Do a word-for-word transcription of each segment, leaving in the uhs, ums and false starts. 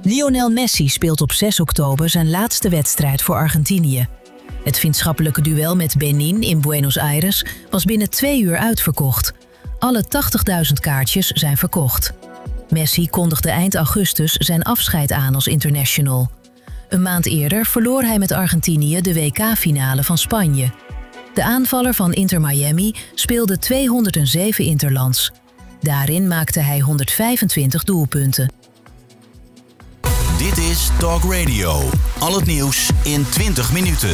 Lionel Messi speelt op zes oktober zijn laatste wedstrijd voor Argentinië. Het vriendschappelijke duel met Benin in Buenos Aires was binnen twee uur uitverkocht. Alle tachtigduizend kaartjes zijn verkocht. Messi kondigde eind augustus zijn afscheid aan als international. Een maand eerder verloor hij met Argentinië de W K-finale van Spanje. De aanvaller van Inter Miami speelde tweehonderdzeven interlands. Daarin maakte hij honderdvijfentwintig doelpunten. Dit is Talk Radio. Al het nieuws in twintig minuten.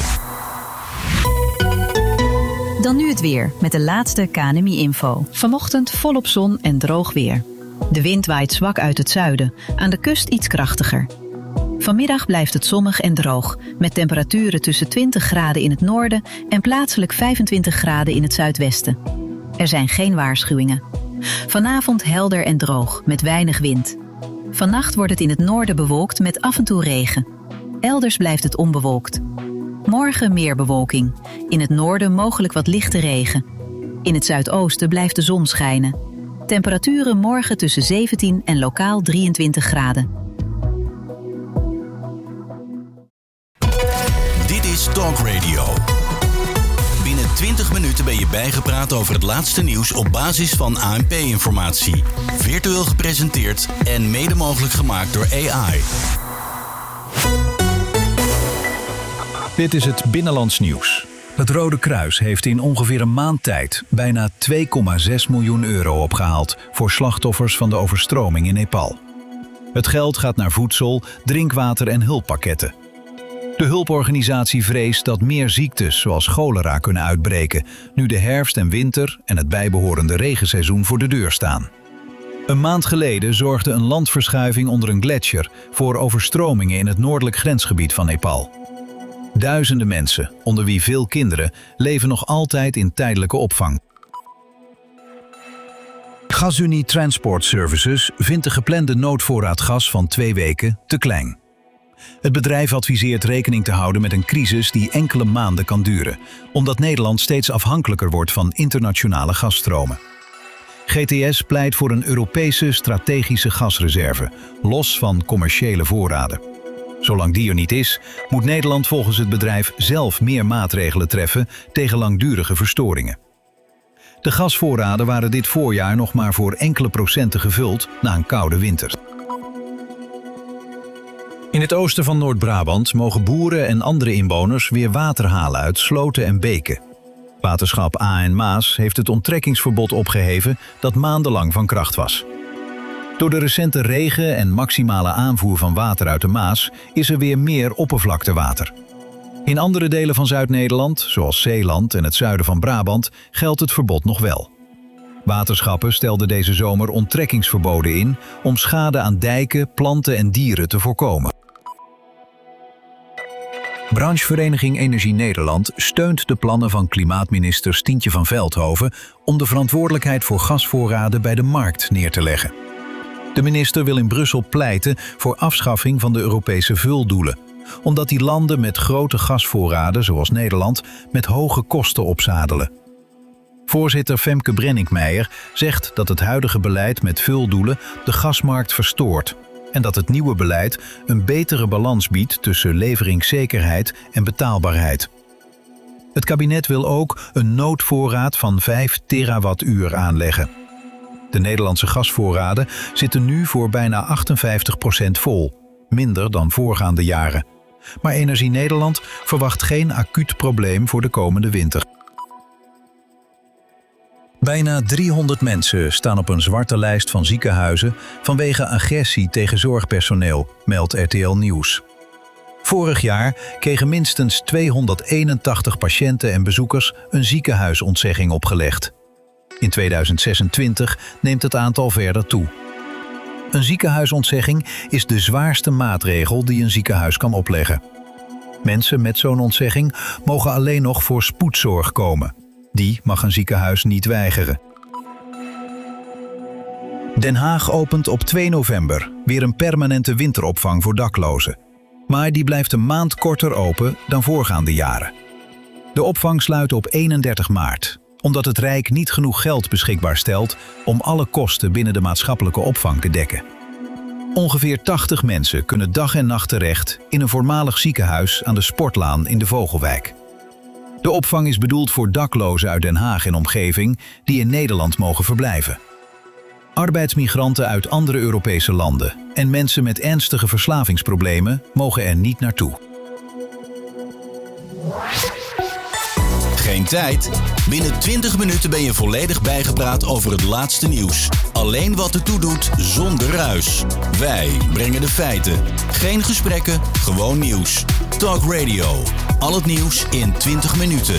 Dan nu het weer met de laatste K N M I-info. Vanochtend volop zon en droog weer. De wind waait zwak uit het zuiden, aan de kust iets krachtiger. Vanmiddag blijft het zonnig en droog, met temperaturen tussen twintig graden in het noorden en plaatselijk vijfentwintig graden in het zuidwesten. Er zijn geen waarschuwingen. Vanavond helder en droog, met weinig wind. Vannacht wordt het in het noorden bewolkt met af en toe regen. Elders blijft het onbewolkt. Morgen meer bewolking. In het noorden mogelijk wat lichte regen. In het zuidoosten blijft de zon schijnen. Temperaturen morgen tussen zeventien en lokaal drieëntwintig graden. Dit is Talk Radio. Binnen twintig minuten ben je bijgepraat over het laatste nieuws op basis van A N P-informatie. Virtueel gepresenteerd en mede mogelijk gemaakt door A I. Dit is het Binnenlands Nieuws. Het Rode Kruis heeft in ongeveer een maand tijd bijna twee komma zes miljoen euro opgehaald voor slachtoffers van de overstroming in Nepal. Het geld gaat naar voedsel, drinkwater en hulppakketten. De hulporganisatie vreest dat meer ziektes zoals cholera kunnen uitbreken, nu de herfst en winter en het bijbehorende regenseizoen voor de deur staan. Een maand geleden zorgde een landverschuiving onder een gletsjer voor overstromingen in het noordelijk grensgebied van Nepal. Duizenden mensen, onder wie veel kinderen, leven nog altijd in tijdelijke opvang. GasUnie Transport Services vindt de geplande noodvoorraad gas van twee weken te klein. Het bedrijf adviseert rekening te houden met een crisis die enkele maanden kan duren, omdat Nederland steeds afhankelijker wordt van internationale gasstromen. G T S pleit voor een Europese strategische gasreserve, los van commerciële voorraden. Zolang die er niet is, moet Nederland volgens het bedrijf zelf meer maatregelen treffen tegen langdurige verstoringen. De gasvoorraden waren dit voorjaar nog maar voor enkele procenten gevuld na een koude winter. In het oosten van Noord-Brabant mogen boeren en andere inwoners weer water halen uit sloten en beken. Waterschap A en Maas heeft het onttrekkingsverbod opgeheven dat maandenlang van kracht was. Door de recente regen en maximale aanvoer van water uit de Maas is er weer meer oppervlaktewater. In andere delen van Zuid-Nederland, zoals Zeeland en het zuiden van Brabant, geldt het verbod nog wel. Waterschappen stelden deze zomer onttrekkingsverboden in om schade aan dijken, planten en dieren te voorkomen. Branchevereniging Energie Nederland steunt de plannen van klimaatminister Stientje van Veldhoven om de verantwoordelijkheid voor gasvoorraden bij de markt neer te leggen. De minister wil in Brussel pleiten voor afschaffing van de Europese vuldoelen, omdat die landen met grote gasvoorraden, zoals Nederland, met hoge kosten opzadelen. Voorzitter Femke Brenninkmeijer zegt dat het huidige beleid met vuldoelen de gasmarkt verstoort en dat het nieuwe beleid een betere balans biedt tussen leveringszekerheid en betaalbaarheid. Het kabinet wil ook een noodvoorraad van vijf terawattuur aanleggen. De Nederlandse gasvoorraden zitten nu voor bijna achtenvijftig procent vol, minder dan voorgaande jaren. Maar Energie Nederland verwacht geen acuut probleem voor de komende winter. Bijna driehonderd mensen staan op een zwarte lijst van ziekenhuizen vanwege agressie tegen zorgpersoneel, meldt R T L Nieuws. Vorig jaar kregen minstens tweehonderdeenentachtig patiënten en bezoekers een ziekenhuisontzegging opgelegd. In tweeduizend zesentwintig neemt het aantal verder toe. Een ziekenhuisontzegging is de zwaarste maatregel die een ziekenhuis kan opleggen. Mensen met zo'n ontzegging mogen alleen nog voor spoedzorg komen. Die mag een ziekenhuis niet weigeren. Den Haag opent op twee november weer een permanente winteropvang voor daklozen. Maar die blijft een maand korter open dan voorgaande jaren. De opvang sluit op eenendertig maart, omdat het Rijk niet genoeg geld beschikbaar stelt om alle kosten binnen de maatschappelijke opvang te dekken. Ongeveer tachtig mensen kunnen dag en nacht terecht in een voormalig ziekenhuis aan de Sportlaan in de Vogelwijk. De opvang is bedoeld voor daklozen uit Den Haag en omgeving die in Nederland mogen verblijven. Arbeidsmigranten uit andere Europese landen en mensen met ernstige verslavingsproblemen mogen er niet naartoe. Geen tijd? Binnen twintig minuten ben je volledig bijgepraat over het laatste nieuws. Alleen wat ertoe doet, zonder ruis. Wij brengen de feiten. Geen gesprekken, gewoon nieuws. Talk Radio. Al het nieuws in twintig minuten.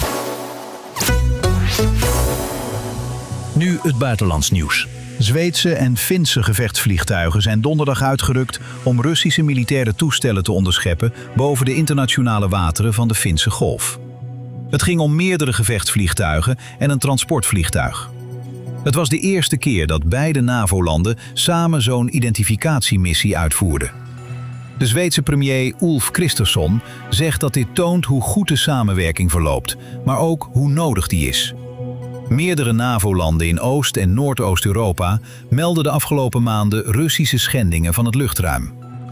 Nu het buitenlands nieuws. Zweedse en Finse gevechtsvliegtuigen zijn donderdag uitgerukt om Russische militaire toestellen te onderscheppen boven de internationale wateren van de Finse Golf. Het ging om meerdere gevechtsvliegtuigen en een transportvliegtuig. Het was de eerste keer dat beide NAVO-landen samen zo'n identificatiemissie uitvoerden. De Zweedse premier Ulf Kristersson zegt dat dit toont hoe goed de samenwerking verloopt, maar ook hoe nodig die is. Meerdere NAVO-landen in Oost- en Noordoost-Europa melden de afgelopen maanden Russische schendingen van het luchtruim.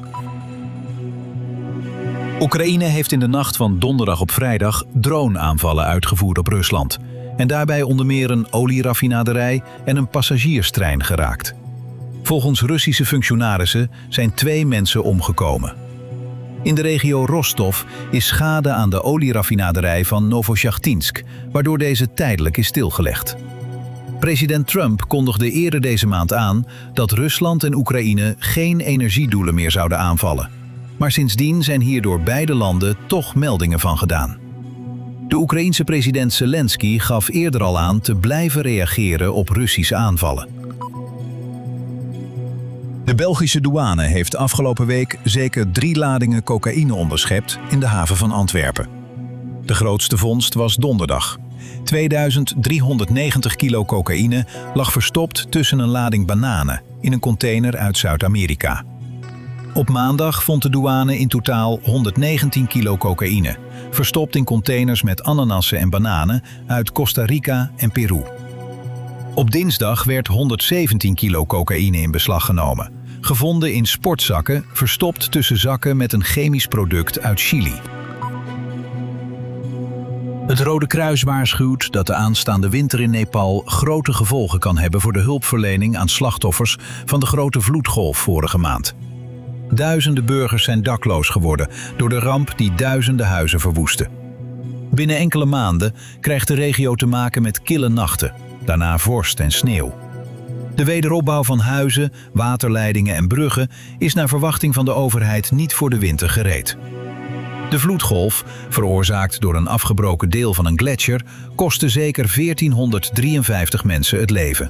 Oekraïne heeft in de nacht van donderdag op vrijdag droneaanvallen uitgevoerd op Rusland en daarbij onder meer een olieraffinaderij en een passagierstrein geraakt. Volgens Russische functionarissen zijn twee mensen omgekomen. In de regio Rostov is schade aan de olieraffinaderij van Novosjachtinsk, waardoor deze tijdelijk is stilgelegd. President Trump kondigde eerder deze maand aan dat Rusland en Oekraïne geen energiedoelen meer zouden aanvallen. Maar sindsdien zijn hier door beide landen toch meldingen van gedaan. De Oekraïense president Zelensky gaf eerder al aan te blijven reageren op Russische aanvallen. De Belgische douane heeft afgelopen week zeker drie ladingen cocaïne onderschept in de haven van Antwerpen. De grootste vondst was donderdag. tweeduizend driehonderdnegentig kilo cocaïne lag verstopt tussen een lading bananen in een container uit Zuid-Amerika. Op maandag vond de douane in totaal honderdnegentien kilo cocaïne, verstopt in containers met ananassen en bananen uit Costa Rica en Peru. Op dinsdag werd honderdzeventien kilo cocaïne in beslag genomen, gevonden in sportzakken, verstopt tussen zakken met een chemisch product uit Chili. Het Rode Kruis waarschuwt dat de aanstaande winter in Nepal grote gevolgen kan hebben voor de hulpverlening aan slachtoffers van de grote vloedgolf vorige maand. Duizenden burgers zijn dakloos geworden door de ramp die duizenden huizen verwoestte. Binnen enkele maanden krijgt de regio te maken met kille nachten, daarna vorst en sneeuw. De wederopbouw van huizen, waterleidingen en bruggen is naar verwachting van de overheid niet voor de winter gereed. De vloedgolf, veroorzaakt door een afgebroken deel van een gletsjer, kostte zeker veertienhonderddrieënvijftig mensen het leven.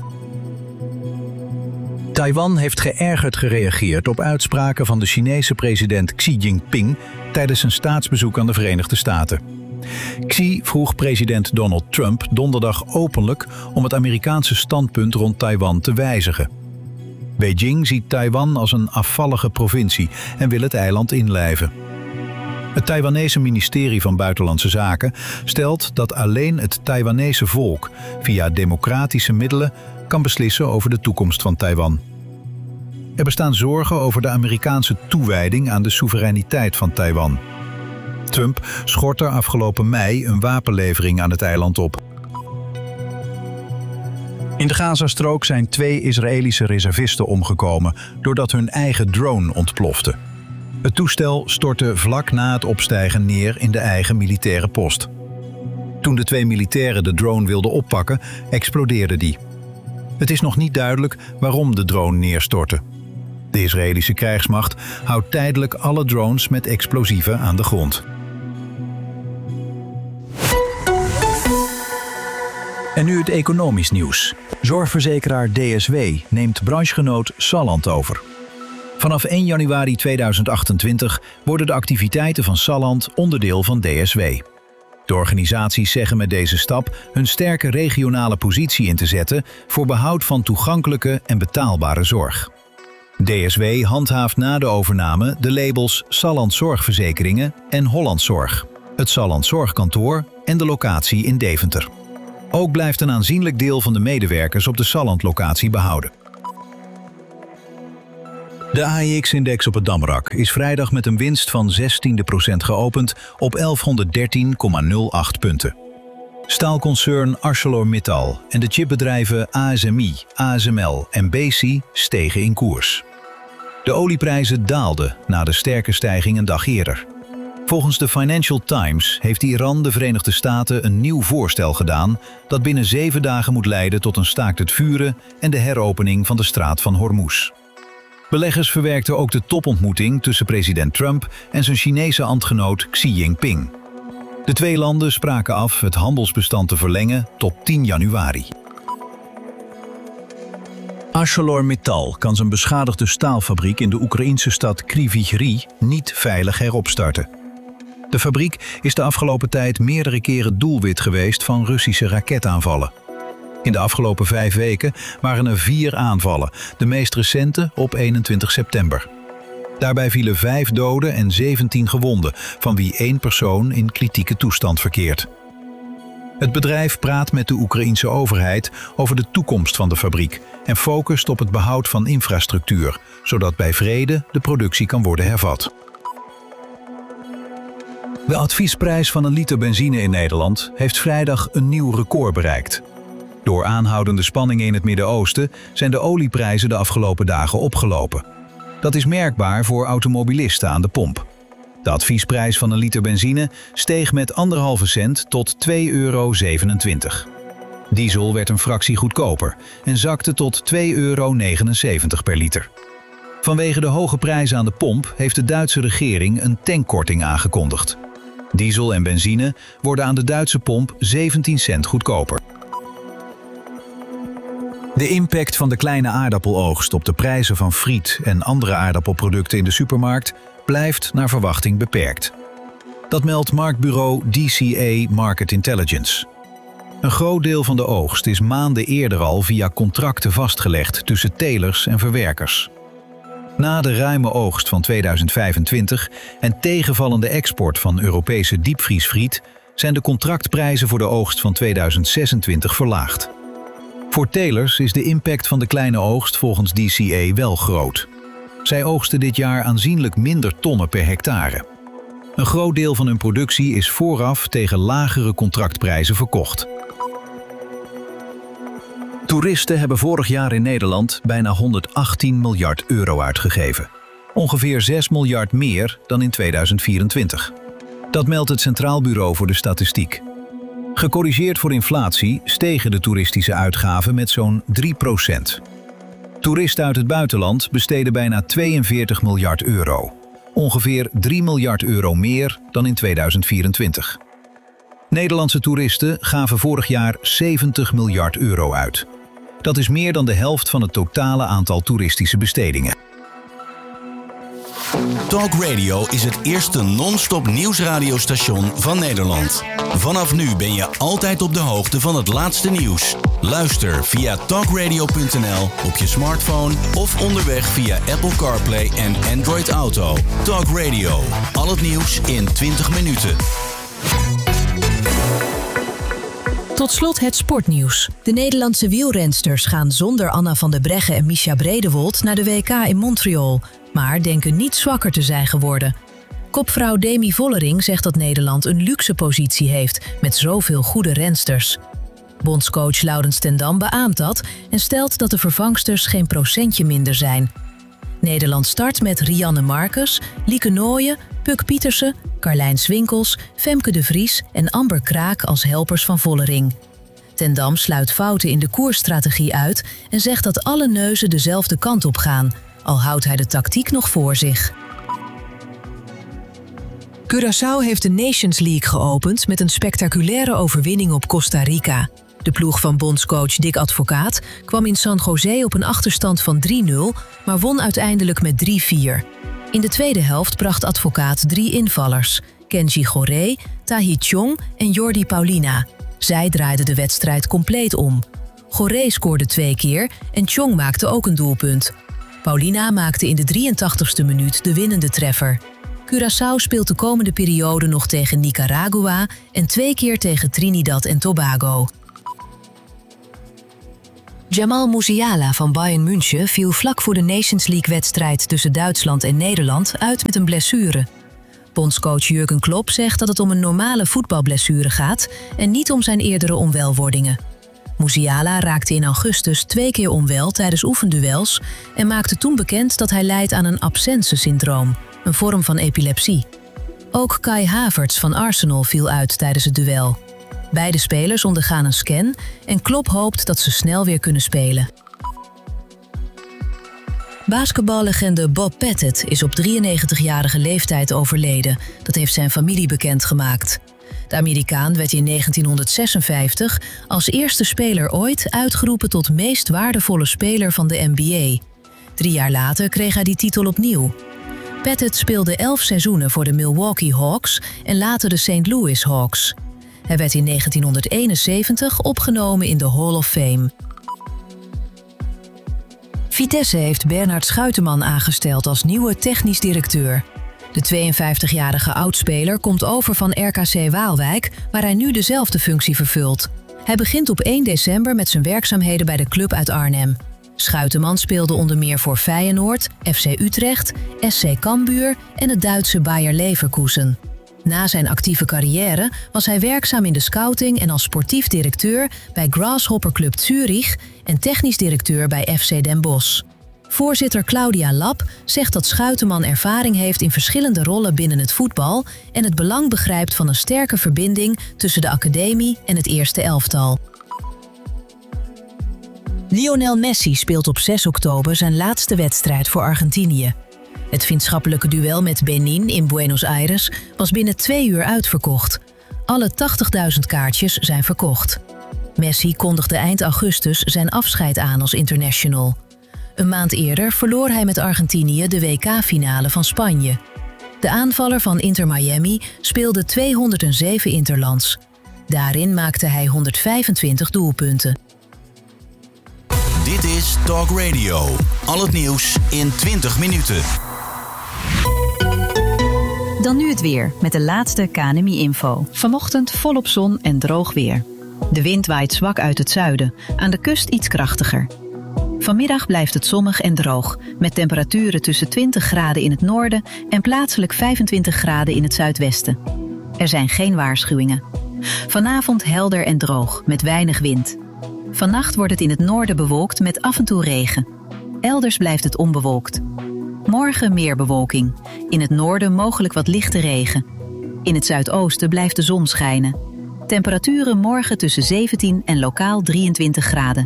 Taiwan heeft geërgerd gereageerd op uitspraken van de Chinese president Xi Jinping tijdens zijn staatsbezoek aan de Verenigde Staten. Xi vroeg president Donald Trump donderdag openlijk om het Amerikaanse standpunt rond Taiwan te wijzigen. Beijing ziet Taiwan als een afvallige provincie en wil het eiland inlijven. Het Taiwanese ministerie van Buitenlandse Zaken stelt dat alleen het Taiwanese volk via democratische middelen kan beslissen over de toekomst van Taiwan. Er bestaan zorgen over de Amerikaanse toewijding aan de soevereiniteit van Taiwan. Trump schort er afgelopen mei een wapenlevering aan het eiland op. In de Gazastrook zijn twee Israëlische reservisten omgekomen doordat hun eigen drone ontplofte. Het toestel stortte vlak na het opstijgen neer in de eigen militaire post. Toen de twee militairen de drone wilden oppakken, explodeerde die. Het is nog niet duidelijk waarom de drone neerstortte. De Israëlische krijgsmacht houdt tijdelijk alle drones met explosieven aan de grond. En nu het economisch nieuws. Zorgverzekeraar D S W neemt branchegenoot Salland over. Vanaf één januari tweeduizend achtentwintig worden de activiteiten van Salland onderdeel van D S W. De organisaties zeggen met deze stap hun sterke regionale positie in te zetten voor behoud van toegankelijke en betaalbare zorg. D S W handhaaft na de overname de labels Salland Zorgverzekeringen en Holland Zorg, het Salland Zorgkantoor en de locatie in Deventer. Ook blijft een aanzienlijk deel van de medewerkers op de Salland-locatie behouden. De A E X-index op het Damrak is vrijdag met een winst van zestiende procent geopend op elfhonderddertien komma nul acht punten. Staalconcern ArcelorMittal en de chipbedrijven A S M I, A S M L en Besi stegen in koers. De olieprijzen daalden na de sterke stijging een dag eerder. Volgens de Financial Times heeft Iran de Verenigde Staten een nieuw voorstel gedaan dat binnen zeven dagen moet leiden tot een staakt het vuren en de heropening van de straat van Hormuz. Beleggers verwerkten ook de topontmoeting tussen president Trump en zijn Chinese ambtgenoot Xi Jinping. De twee landen spraken af het handelsbestand te verlengen tot tien januari. ArcelorMittal kan zijn beschadigde staalfabriek in de Oekraïnse stad Kryvyi Rih niet veilig heropstarten. De fabriek is de afgelopen tijd meerdere keren doelwit geweest van Russische raketaanvallen. In de afgelopen vijf weken waren er vier aanvallen, de meest recente op eenentwintig september. Daarbij vielen vijf doden en zeventien gewonden, van wie één persoon in kritieke toestand verkeert. Het bedrijf praat met de Oekraïense overheid over de toekomst van de fabriek en focust op het behoud van infrastructuur, zodat bij vrede de productie kan worden hervat. De adviesprijs van een liter benzine in Nederland heeft vrijdag een nieuw record bereikt. Door aanhoudende spanningen in het Midden-Oosten zijn de olieprijzen de afgelopen dagen opgelopen. Dat is merkbaar voor automobilisten aan de pomp. De adviesprijs van een liter benzine steeg met anderhalve cent tot twee euro zevenentwintig. Diesel werd een fractie goedkoper en zakte tot twee euro negenenzeventig per liter. Vanwege de hoge prijzen aan de pomp heeft de Duitse regering een tankkorting aangekondigd. Diesel en benzine worden aan de Duitse pomp zeventien cent goedkoper. De impact van de kleine aardappeloogst op de prijzen van friet en andere aardappelproducten in de supermarkt blijft naar verwachting beperkt. Dat meldt marktbureau D C A Market Intelligence. Een groot deel van de oogst is maanden eerder al via contracten vastgelegd tussen telers en verwerkers. Na de ruime oogst van tweeduizend vijfentwintig en tegenvallende export van Europese diepvriesfriet zijn de contractprijzen voor de oogst van tweeduizend zesentwintig verlaagd. Voor telers is de impact van de kleine oogst volgens D C A wel groot. Zij oogsten dit jaar aanzienlijk minder tonnen per hectare. Een groot deel van hun productie is vooraf tegen lagere contractprijzen verkocht. Toeristen hebben vorig jaar in Nederland bijna honderdachttien miljard euro uitgegeven. Ongeveer zes miljard meer dan in tweeduizend vierentwintig. Dat meldt het Centraal Bureau voor de Statistiek. Gecorrigeerd voor inflatie stegen de toeristische uitgaven met zo'n drie procent. Toeristen uit het buitenland besteden bijna tweeënveertig miljard euro. Ongeveer drie miljard euro meer dan in tweeduizend vierentwintig. Nederlandse toeristen gaven vorig jaar zeventig miljard euro uit. Dat is meer dan de helft van het totale aantal toeristische bestedingen. Talk Radio is het eerste non-stop nieuwsradiostation van Nederland. Vanaf nu ben je altijd op de hoogte van het laatste nieuws. Luister via talkradio punt n l op je smartphone of onderweg via Apple CarPlay en Android Auto. Talk Radio, al het nieuws in twintig minuten. Tot slot het sportnieuws. De Nederlandse wielrensters gaan zonder Anna van der Breggen en Mischa Bredewold naar de W K in Montreal, maar denken niet zwakker te zijn geworden. Kopvrouw Demi Vollering zegt dat Nederland een luxe positie heeft met zoveel goede rensters. Bondscoach Laurens ten Dam beaamt dat en stelt dat de vervangsters geen procentje minder zijn. Nederland start met Rianne Marcus, Lieke Nooyen, Puk Pietersen, Carlijn Swinkels, Femke de Vries en Amber Kraak als helpers van Vollering. Ten Dam sluit fouten in de koersstrategie uit en zegt dat alle neuzen dezelfde kant op gaan, al houdt hij de tactiek nog voor zich. Curaçao heeft de Nations League geopend met een spectaculaire overwinning op Costa Rica. De ploeg van bondscoach Dick Advocaat kwam in San José op een achterstand van drie nul, maar won uiteindelijk met drie vier. In de tweede helft bracht Advocaat drie invallers: Kenji Goré, Tahi Chong en Jordi Paulina. Zij draaiden de wedstrijd compleet om. Goré scoorde twee keer en Chong maakte ook een doelpunt. Paulina maakte in de drieëntachtigste minuut de winnende treffer. Curaçao speelt de komende periode nog tegen Nicaragua en twee keer tegen Trinidad en Tobago. Jamal Musiala van Bayern München viel vlak voor de Nations League-wedstrijd tussen Duitsland en Nederland uit met een blessure. Bondscoach Jurgen Klopp zegt dat het om een normale voetbalblessure gaat en niet om zijn eerdere onwelwordingen. Musiala raakte in augustus twee keer onwel tijdens oefenduels en maakte toen bekend dat hij lijdt aan een absence-syndroom, een vorm van epilepsie. Ook Kai Havertz van Arsenal viel uit tijdens het duel. Beide spelers ondergaan een scan en Klopp hoopt dat ze snel weer kunnen spelen. Basketballegende Bob Pettit is op drieënnegentigjarige leeftijd overleden. Dat heeft zijn familie bekendgemaakt. De Amerikaan werd in negentienhonderdzesenvijftig als eerste speler ooit uitgeroepen tot meest waardevolle speler van de N B A. Drie jaar later kreeg hij die titel opnieuw. Pettit speelde elf seizoenen voor de Milwaukee Hawks en later de Saint Louis Hawks. Hij werd in negentienhonderdeenenzeventig opgenomen in de Hall of Fame. Vitesse heeft Bernhard Schuiteman aangesteld als nieuwe technisch directeur. De tweeënvijftigjarige oudspeler komt over van R K C Waalwijk, waar hij nu dezelfde functie vervult. Hij begint op één december met zijn werkzaamheden bij de club uit Arnhem. Schuiteman speelde onder meer voor Feyenoord, F C Utrecht, S C Cambuur en het Duitse Bayer Leverkusen. Na zijn actieve carrière was hij werkzaam in de scouting en als sportief directeur bij Grasshopper Club Zurich en technisch directeur bij F C Den Bosch. Voorzitter Claudia Lap zegt dat Schuiteman ervaring heeft in verschillende rollen binnen het voetbal en het belang begrijpt van een sterke verbinding tussen de academie en het eerste elftal. Lionel Messi speelt op zes oktober zijn laatste wedstrijd voor Argentinië. Het vriendschappelijke duel met Benin in Buenos Aires was binnen twee uur uitverkocht. Alle tachtigduizend kaartjes zijn verkocht. Messi kondigde eind augustus zijn afscheid aan als international. Een maand eerder verloor hij met Argentinië de W K-finale van Spanje. De aanvaller van Inter Miami speelde tweehonderdzeven interlands. Daarin maakte hij honderdvijfentwintig doelpunten. Dit is Talk Radio. Al het nieuws in twintig minuten. Dan nu het weer met de laatste K N M I-info. Vanochtend volop zon en droog weer. De wind waait zwak uit het zuiden, aan de kust iets krachtiger. Vanmiddag blijft het zonnig en droog, met temperaturen tussen twintig graden in het noorden en plaatselijk vijfentwintig graden in het zuidwesten. Er zijn geen waarschuwingen. Vanavond helder en droog, met weinig wind. Vannacht wordt het in het noorden bewolkt met af en toe regen. Elders blijft het onbewolkt. Morgen meer bewolking. In het noorden mogelijk wat lichte regen. In het zuidoosten blijft de zon schijnen. Temperaturen morgen tussen zeventien en lokaal drieëntwintig graden.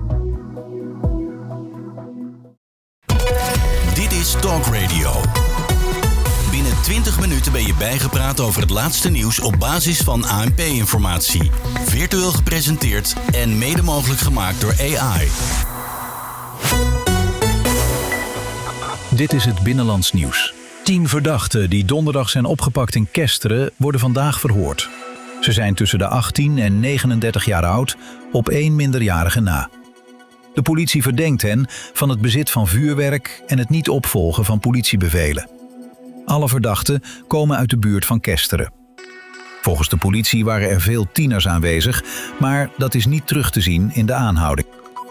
Dit is Talk Radio. Binnen twintig minuten ben je bijgepraat over het laatste nieuws op basis van A N P-informatie. Virtueel gepresenteerd en mede mogelijk gemaakt door A I. Dit is het Binnenlands Nieuws. Tien verdachten die donderdag zijn opgepakt in Kesteren worden vandaag verhoord. Ze zijn tussen de achttien en negenendertig jaar oud, op één minderjarige na. De politie verdenkt hen van het bezit van vuurwerk en het niet opvolgen van politiebevelen. Alle verdachten komen uit de buurt van Kesteren. Volgens de politie waren er veel tieners aanwezig, maar dat is niet terug te zien in de aanhouding.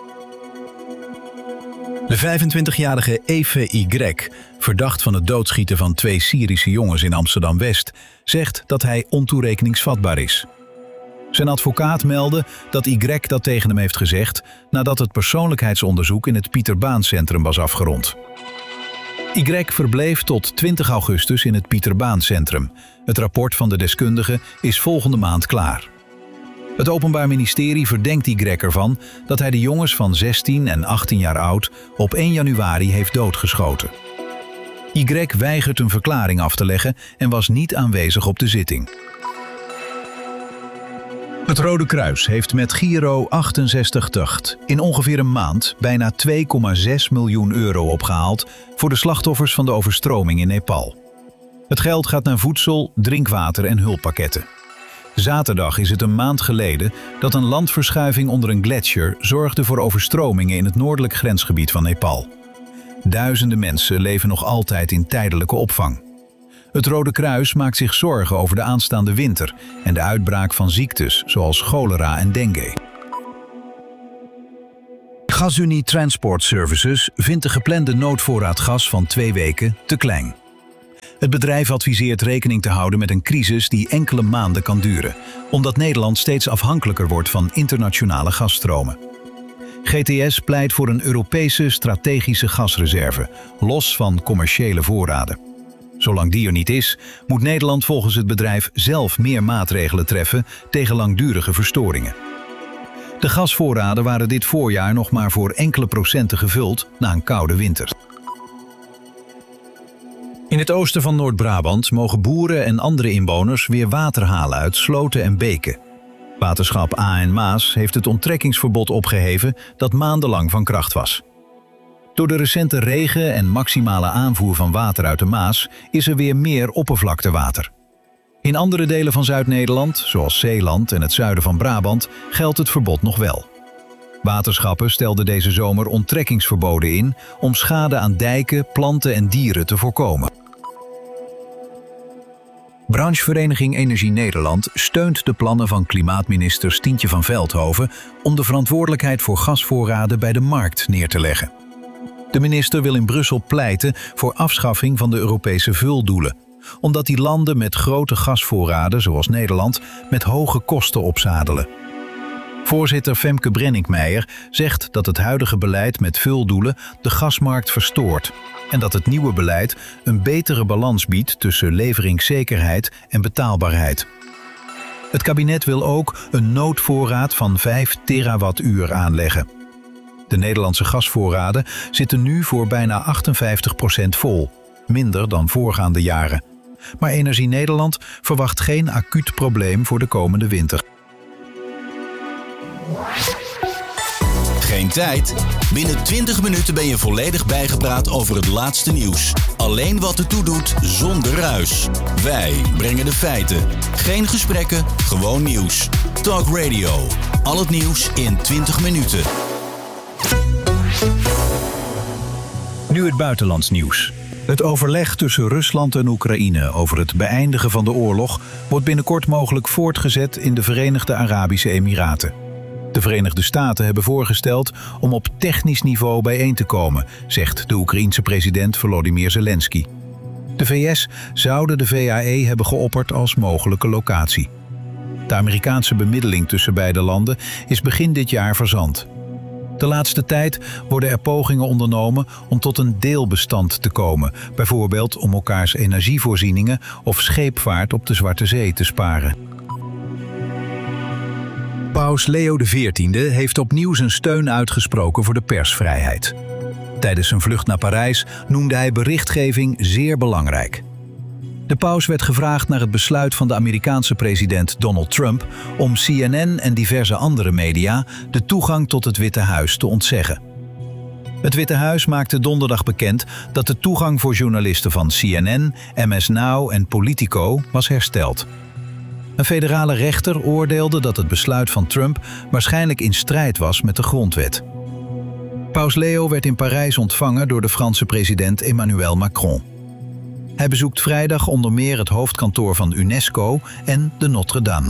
De vijfentwintigjarige Efe Y, verdacht van het doodschieten van twee Syrische jongens in Amsterdam-West, zegt dat hij ontoerekeningsvatbaar is. Zijn advocaat meldde dat Y dat tegen hem heeft gezegd nadat het persoonlijkheidsonderzoek in het Pieter Baan Centrum was afgerond. Y verbleef tot twintig augustus in het Pieter Baan Centrum. Het rapport van de deskundige is volgende maand klaar. Het Openbaar Ministerie verdenkt Y ervan dat hij de jongens van zestien en achttien jaar oud op één januari heeft doodgeschoten. Y weigert een verklaring af te leggen en was niet aanwezig op de zitting. Het Rode Kruis heeft met Giro achtenzestig in ongeveer een maand bijna twee komma zes miljoen euro opgehaald voor de slachtoffers van de overstroming in Nepal. Het geld gaat naar voedsel, drinkwater en hulppakketten. Zaterdag is het een maand geleden dat een landverschuiving onder een gletsjer zorgde voor overstromingen in het noordelijk grensgebied van Nepal. Duizenden mensen leven nog altijd in tijdelijke opvang. Het Rode Kruis maakt zich zorgen over de aanstaande winter en de uitbraak van ziektes zoals cholera en dengue. Gasunie Transport Services vindt de geplande noodvoorraad gas van twee weken te klein. Het bedrijf adviseert rekening te houden met een crisis die enkele maanden kan duren, omdat Nederland steeds afhankelijker wordt van internationale gasstromen. G T S pleit voor een Europese strategische gasreserve, los van commerciële voorraden. Zolang die er niet is, moet Nederland volgens het bedrijf zelf meer maatregelen treffen tegen langdurige verstoringen. De gasvoorraden waren dit voorjaar nog maar voor enkele procenten gevuld na een koude winter. In het oosten van Noord-Brabant mogen boeren en andere inwoners weer water halen uit sloten en beken. Waterschap A en Maas heeft het onttrekkingsverbod opgeheven dat maandenlang van kracht was. Door de recente regen en maximale aanvoer van water uit de Maas is er weer meer oppervlaktewater. In andere delen van Zuid-Nederland, zoals Zeeland en het zuiden van Brabant, geldt het verbod nog wel. Waterschappen stelden deze zomer onttrekkingsverboden in om schade aan dijken, planten en dieren te voorkomen. Branchevereniging Energie Nederland steunt de plannen van klimaatminister Stientje van Veldhoven om de verantwoordelijkheid voor gasvoorraden bij de markt neer te leggen. De minister wil in Brussel pleiten voor afschaffing van de Europese vuldoelen, omdat die landen met grote gasvoorraden, zoals Nederland, met hoge kosten opzadelen. Voorzitter Femke Brenninkmeijer zegt dat het huidige beleid met vuldoelen de gasmarkt verstoort en dat het nieuwe beleid een betere balans biedt tussen leveringszekerheid en betaalbaarheid. Het kabinet wil ook een noodvoorraad van vijf terawattuur aanleggen. De Nederlandse gasvoorraden zitten nu voor bijna achtenvijftig procent vol, minder dan voorgaande jaren. Maar Energie Nederland verwacht geen acuut probleem voor de komende winter. Geen tijd? Binnen twintig minuten ben je volledig bijgepraat over het laatste nieuws. Alleen wat ertoe doet, zonder ruis. Wij brengen de feiten. Geen gesprekken, gewoon nieuws. Talk Radio. Al het nieuws in twintig minuten. Nu het buitenlands nieuws. Het overleg tussen Rusland en Oekraïne over het beëindigen van de oorlog wordt binnenkort mogelijk voortgezet in de Verenigde Arabische Emiraten. De Verenigde Staten hebben voorgesteld om op technisch niveau bijeen te komen, zegt de Oekraïense president Volodymyr Zelensky. De V S zouden de V A E hebben geopperd als mogelijke locatie. De Amerikaanse bemiddeling tussen beide landen is begin dit jaar verzand. De laatste tijd worden er pogingen ondernomen om tot een deelbestand te komen, bijvoorbeeld om elkaars energievoorzieningen of scheepvaart op de Zwarte Zee te sparen. Paus Leo de veertiende heeft opnieuw zijn steun uitgesproken voor de persvrijheid. Tijdens zijn vlucht naar Parijs noemde hij berichtgeving zeer belangrijk. De paus werd gevraagd naar het besluit van de Amerikaanse president Donald Trump om C N N en diverse andere media de toegang tot het Witte Huis te ontzeggen. Het Witte Huis maakte donderdag bekend dat de toegang voor journalisten van C N N, M S Now en Politico was hersteld. Een federale rechter oordeelde dat het besluit van Trump waarschijnlijk in strijd was met de grondwet. Paus Leo werd in Parijs ontvangen door de Franse president Emmanuel Macron. Hij bezoekt vrijdag onder meer het hoofdkantoor van UNESCO en de Notre-Dame.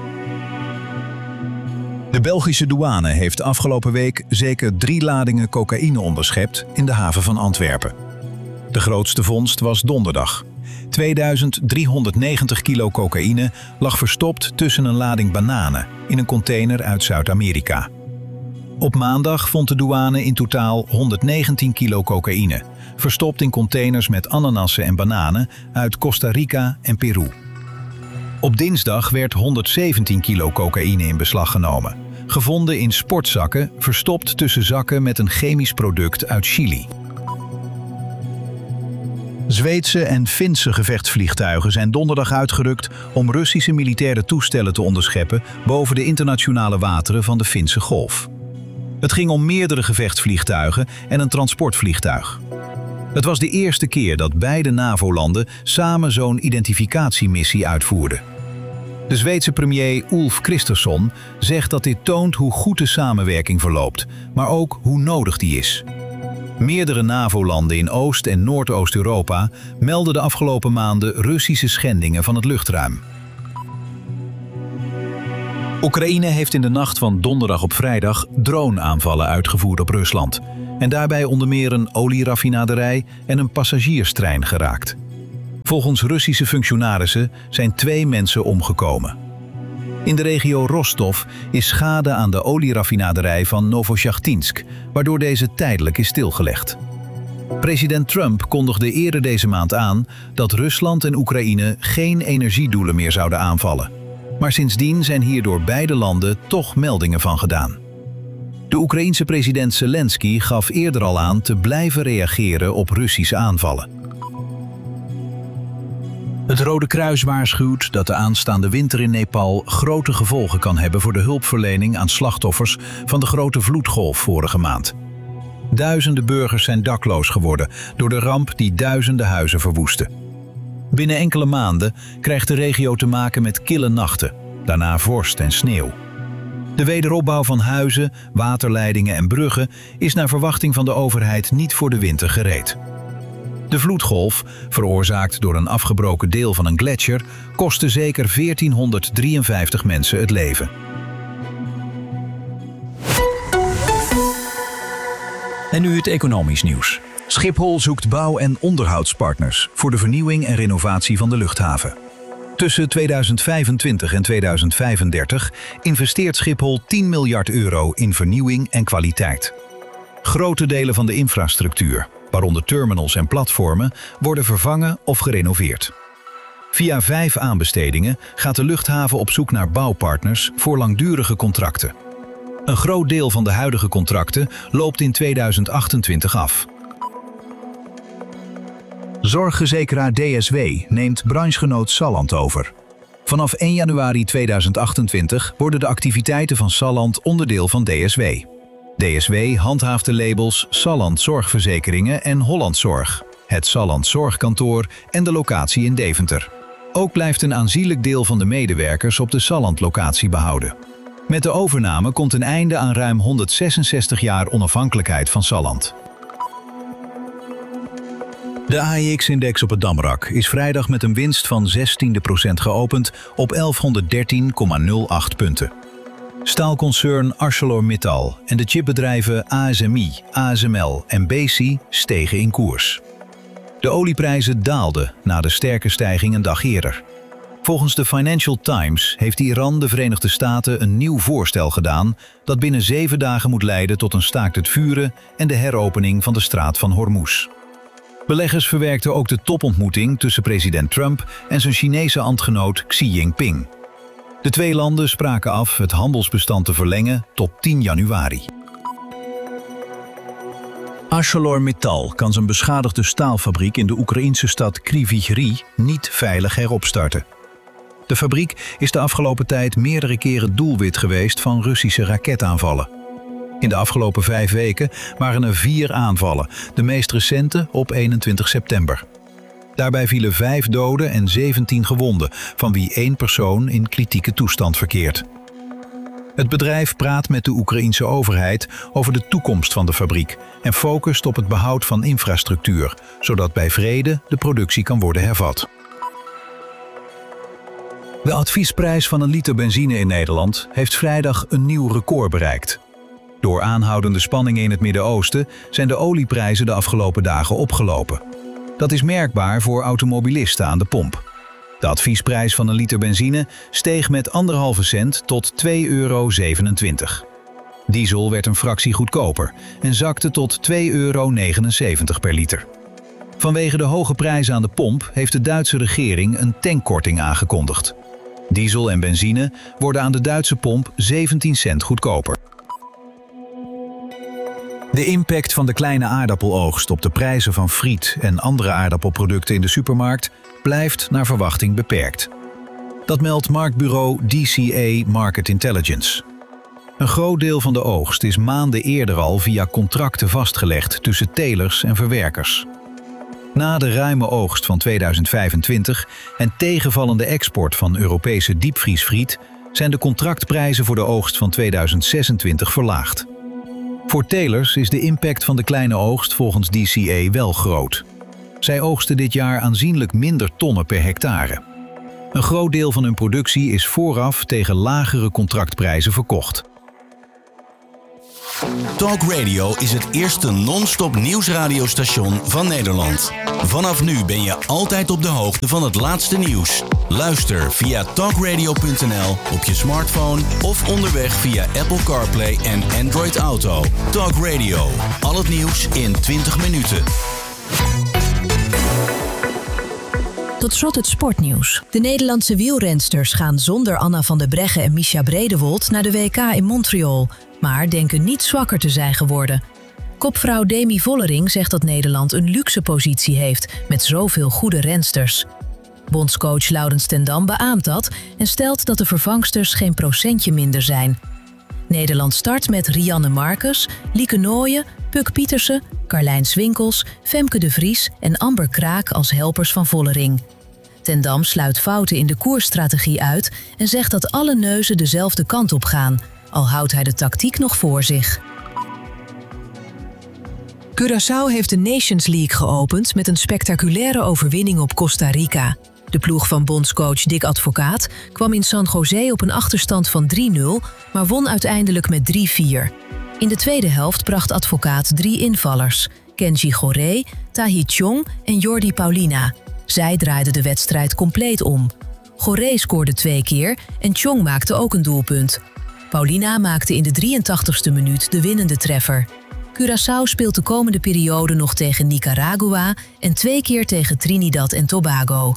De Belgische douane heeft afgelopen week zeker drie ladingen cocaïne onderschept in de haven van Antwerpen. De grootste vondst was donderdag. tweeduizend driehonderdnegentig kilo cocaïne lag verstopt tussen een lading bananen in een container uit Zuid-Amerika. Op maandag vond de douane in totaal honderdnegentien kilo cocaïne, verstopt in containers met ananassen en bananen uit Costa Rica en Peru. Op dinsdag werd honderdzeventien kilo cocaïne in beslag genomen, gevonden in sportzakken, verstopt tussen zakken met een chemisch product uit Chili. Zweedse en Finse gevechtsvliegtuigen zijn donderdag uitgerukt om Russische militaire toestellen te onderscheppen boven de internationale wateren van de Finse Golf. Het ging om meerdere gevechtsvliegtuigen en een transportvliegtuig. Het was de eerste keer dat beide NAVO-landen samen zo'n identificatiemissie uitvoerden. De Zweedse premier Ulf Kristersson zegt dat dit toont hoe goed de samenwerking verloopt, maar ook hoe nodig die is. Meerdere NAVO-landen in Oost- en Noordoost-Europa melden de afgelopen maanden Russische schendingen van het luchtruim. Oekraïne heeft in de nacht van donderdag op vrijdag droneaanvallen uitgevoerd op Rusland en daarbij onder meer een olieraffinaderij en een passagierstrein geraakt. Volgens Russische functionarissen zijn twee mensen omgekomen. In de regio Rostov is schade aan de olieraffinaderij van Novosjachtinsk, waardoor deze tijdelijk is stilgelegd. President Trump kondigde eerder deze maand aan dat Rusland en Oekraïne geen energiedoelen meer zouden aanvallen. Maar sindsdien zijn hier door beide landen toch meldingen van gedaan. De Oekraïense president Zelensky gaf eerder al aan te blijven reageren op Russische aanvallen. Het Rode Kruis waarschuwt dat de aanstaande winter in Nepal grote gevolgen kan hebben voor de hulpverlening aan slachtoffers van de grote vloedgolf vorige maand. Duizenden burgers zijn dakloos geworden door de ramp die duizenden huizen verwoestte. Binnen enkele maanden krijgt de regio te maken met kille nachten, daarna vorst en sneeuw. De wederopbouw van huizen, waterleidingen en bruggen is naar verwachting van de overheid niet voor de winter gereed. De vloedgolf, veroorzaakt door een afgebroken deel van een gletsjer, kostte zeker veertienhonderddrieënvijftig mensen het leven. En nu het economisch nieuws. Schiphol zoekt bouw- en onderhoudspartners voor de vernieuwing en renovatie van de luchthaven. Tussen tweeduizend vijfentwintig en tweeduizend vijfendertig investeert Schiphol tien miljard euro in vernieuwing en kwaliteit. Grote delen van de infrastructuur, waaronder terminals en platformen, worden vervangen of gerenoveerd. Via vijf aanbestedingen gaat de luchthaven op zoek naar bouwpartners voor langdurige contracten. Een groot deel van de huidige contracten loopt in tweeduizend achtentwintig af. Zorgverzekeraar D S W neemt branchegenoot Salland over. Vanaf één januari tweeduizend achtentwintig worden de activiteiten van Salland onderdeel van D S W. D S W handhaaft de labels Salland Zorgverzekeringen en Holland Zorg, het Salland Zorgkantoor en de locatie in Deventer. Ook blijft een aanzienlijk deel van de medewerkers op de Salland-locatie behouden. Met de overname komt een einde aan ruim honderdzesenzestig jaar onafhankelijkheid van Salland. De A E X-index op het Damrak is vrijdag met een winst van zestiende procent geopend op elfhonderddertien komma nul acht punten. Staalconcern ArcelorMittal en de chipbedrijven A S M I, A S M L en Besi stegen in koers. De olieprijzen daalden na de sterke stijging een dag eerder. Volgens de Financial Times heeft Iran de Verenigde Staten een nieuw voorstel gedaan dat binnen zeven dagen moet leiden tot een staakt het vuren en de heropening van de straat van Hormuz. Beleggers verwerkten ook de topontmoeting tussen president Trump en zijn Chinese ambtgenoot Xi Jinping. De twee landen spraken af het handelsbestand te verlengen tot tien januari. ArcelorMittal kan zijn beschadigde staalfabriek in de Oekraïense stad Kryvyi Rih niet veilig heropstarten. De fabriek is de afgelopen tijd meerdere keren doelwit geweest van Russische raketaanvallen. In de afgelopen vijf weken waren er vier aanvallen, de meest recente op eenentwintig september. Daarbij vielen vijf doden en zeventien gewonden, van wie één persoon in kritieke toestand verkeert. Het bedrijf praat met de Oekraïense overheid over de toekomst van de fabriek en focust op het behoud van infrastructuur, zodat bij vrede de productie kan worden hervat. De adviesprijs van een liter benzine in Nederland heeft vrijdag een nieuw record bereikt. Door aanhoudende spanningen in het Midden-Oosten zijn de olieprijzen de afgelopen dagen opgelopen. Dat is merkbaar voor automobilisten aan de pomp. De adviesprijs van een liter benzine steeg met anderhalve cent tot twee euro zevenentwintig. Diesel werd een fractie goedkoper en zakte tot twee euro negenenzeventig per liter. Vanwege de hoge prijzen aan de pomp heeft de Duitse regering een tankkorting aangekondigd. Diesel en benzine worden aan de Duitse pomp zeventien cent goedkoper. De impact van de kleine aardappeloogst op de prijzen van friet en andere aardappelproducten in de supermarkt blijft naar verwachting beperkt. Dat meldt marktbureau D C A Market Intelligence. Een groot deel van de oogst is maanden eerder al via contracten vastgelegd tussen telers en verwerkers. Na de ruime oogst van tweeduizend vijfentwintig en tegenvallende export van Europese diepvriesfriet zijn de contractprijzen voor de oogst van tweeduizend zesentwintig verlaagd. Voor telers is de impact van de kleine oogst volgens D C A wel groot. Zij oogsten dit jaar aanzienlijk minder tonnen per hectare. Een groot deel van hun productie is vooraf tegen lagere contractprijzen verkocht. Talk Radio is het eerste non-stop nieuwsradiostation van Nederland. Vanaf nu ben je altijd op de hoogte van het laatste nieuws. Luister via talkradio punt n l op je smartphone of onderweg via Apple CarPlay en Android Auto. Talk Radio, al het nieuws in twintig minuten. Tot slot het sportnieuws. De Nederlandse wielrensters gaan zonder Anna van der Breggen en Mischa Bredewold naar de W K in Montreal, maar denken niet zwakker te zijn geworden. Kopvrouw Demi Vollering zegt dat Nederland een luxe positie heeft met zoveel goede rensters. Bondscoach Laurens ten Dam beaamt dat en stelt dat de vervangsters geen procentje minder zijn. Nederland start met Rianne Marcus, Lieke Nooyen, Puk Pietersen, Carlijn Swinkels, Femke de Vries en Amber Kraak als helpers van Vollering. Ten Dam sluit fouten in de koersstrategie uit en zegt dat alle neuzen dezelfde kant op gaan, al houdt hij de tactiek nog voor zich. Curaçao heeft de Nations League geopend met een spectaculaire overwinning op Costa Rica. De ploeg van bondscoach Dick Advocaat kwam in San José op een achterstand van drie nul, maar won uiteindelijk met drie vier. In de tweede helft bracht Advocaat drie invallers: Kenji Goré, Tahi Chong en Jordi Paulina. Zij draaiden de wedstrijd compleet om. Goré scoorde twee keer en Chong maakte ook een doelpunt. Paulina maakte in de drieëntachtigste minuut de winnende treffer. Curaçao speelt de komende periode nog tegen Nicaragua en twee keer tegen Trinidad en Tobago.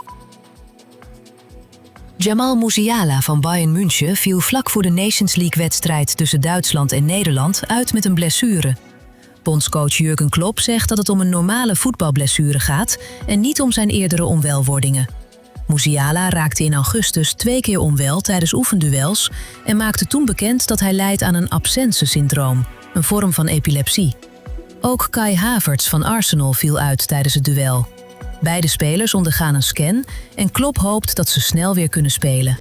Jamal Musiala van Bayern München viel vlak voor de Nations League-wedstrijd tussen Duitsland en Nederland uit met een blessure. Bondscoach Jurgen Klopp zegt dat het om een normale voetbalblessure gaat en niet om zijn eerdere onwelwordingen. Musiala raakte in augustus twee keer onwel tijdens oefenduels en maakte toen bekend dat hij lijdt aan een absence-syndroom, een vorm van epilepsie. Ook Kai Havertz van Arsenal viel uit tijdens het duel. Beide spelers ondergaan een scan en Klopp hoopt dat ze snel weer kunnen spelen.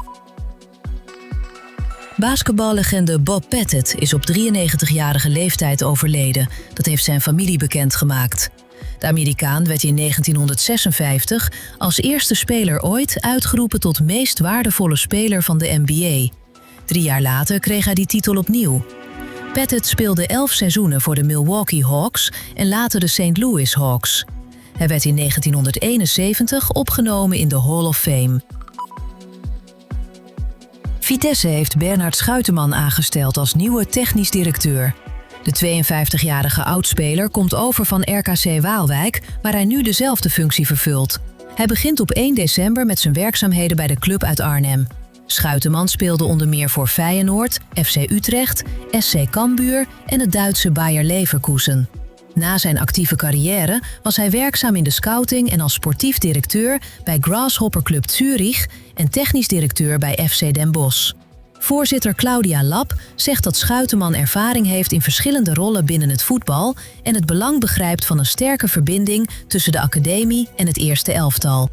Basketballegende Bob Pettit is op drieënnegentigjarige leeftijd overleden. Dat heeft zijn familie bekendgemaakt. De Amerikaan werd in negentienhonderdzesenvijftig als eerste speler ooit uitgeroepen tot meest waardevolle speler van de N B A. Drie jaar later kreeg hij die titel opnieuw. Pettit speelde elf seizoenen voor de Milwaukee Hawks en later de Saint Louis Hawks. Hij werd in negentienhonderdeenenzeventig opgenomen in de Hall of Fame. Vitesse heeft Bernhard Schuiteman aangesteld als nieuwe technisch directeur. De tweeënvijftigjarige oudspeler komt over van R K C Waalwijk, waar hij nu dezelfde functie vervult. Hij begint op één december met zijn werkzaamheden bij de club uit Arnhem. Schuiteman speelde onder meer voor Feyenoord, F C Utrecht, S C Cambuur en het Duitse Bayer Leverkusen. Na zijn actieve carrière was hij werkzaam in de scouting en als sportief directeur bij Grasshopper Club Zurich en technisch directeur bij F C Den Bosch. Voorzitter Claudia Lap zegt dat Schuiteman ervaring heeft in verschillende rollen binnen het voetbal en het belang begrijpt van een sterke verbinding tussen de academie en het eerste elftal.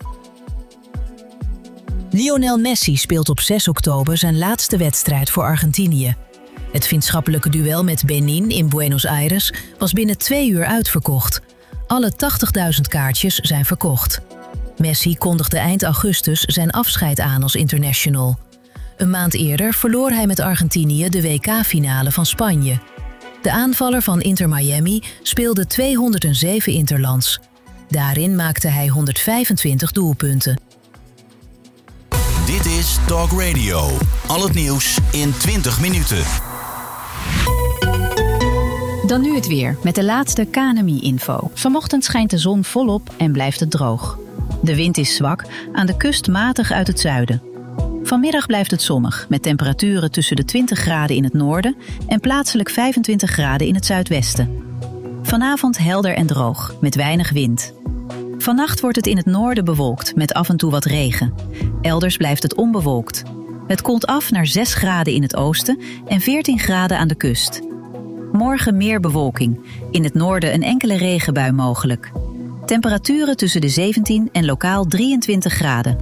Lionel Messi speelt op zes oktober zijn laatste wedstrijd voor Argentinië. Het vriendschappelijke duel met Benin in Buenos Aires was binnen twee uur uitverkocht. Alle tachtigduizend kaartjes zijn verkocht. Messi kondigde eind augustus zijn afscheid aan als international. Een maand eerder verloor hij met Argentinië de W K-finale van Spanje. De aanvaller van Inter Miami speelde tweehonderdzeven interlands. Daarin maakte hij honderdvijfentwintig doelpunten. Dit is Talk Radio. Al het nieuws in twintig minuten. Dan nu het weer, met de laatste K N M I-info. Vanochtend schijnt de zon volop en blijft het droog. De wind is zwak, aan de kust matig uit het zuiden. Vanmiddag blijft het zonnig, met temperaturen tussen de twintig graden in het noorden en plaatselijk vijfentwintig graden in het zuidwesten. Vanavond helder en droog, met weinig wind. Vannacht wordt het in het noorden bewolkt, met af en toe wat regen. Elders blijft het onbewolkt. Het koelt af naar zes graden in het oosten en veertien graden aan de kust. Morgen meer bewolking. In het noorden een enkele regenbui mogelijk. Temperaturen tussen de zeventien en lokaal drieëntwintig graden.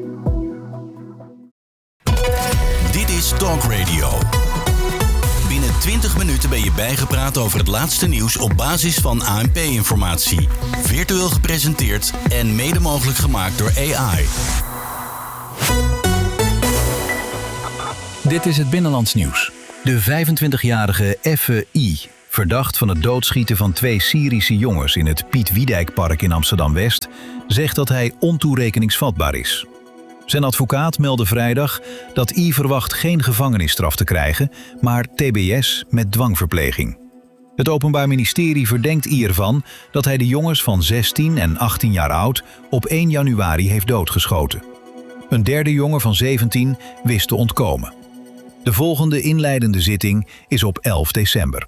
Dit is Talk Radio. Binnen twintig minuten ben je bijgepraat over het laatste nieuws op basis van A N P-informatie. Virtueel gepresenteerd en mede mogelijk gemaakt door A I. Dit is het Binnenlands Nieuws. De vijfentwintigjarige Effe I, verdacht van het doodschieten van twee Syrische jongens in het Piet Wiedijkpark in Amsterdam-West, zegt dat hij ontoerekeningsvatbaar is. Zijn advocaat meldde vrijdag dat I verwacht geen gevangenisstraf te krijgen, maar T B S met dwangverpleging. Het Openbaar Ministerie verdenkt I ervan dat hij de jongens van zestien en achttien jaar oud op één januari heeft doodgeschoten. Een derde jongen van zeventien wist te ontkomen. De volgende inleidende zitting is op elf december.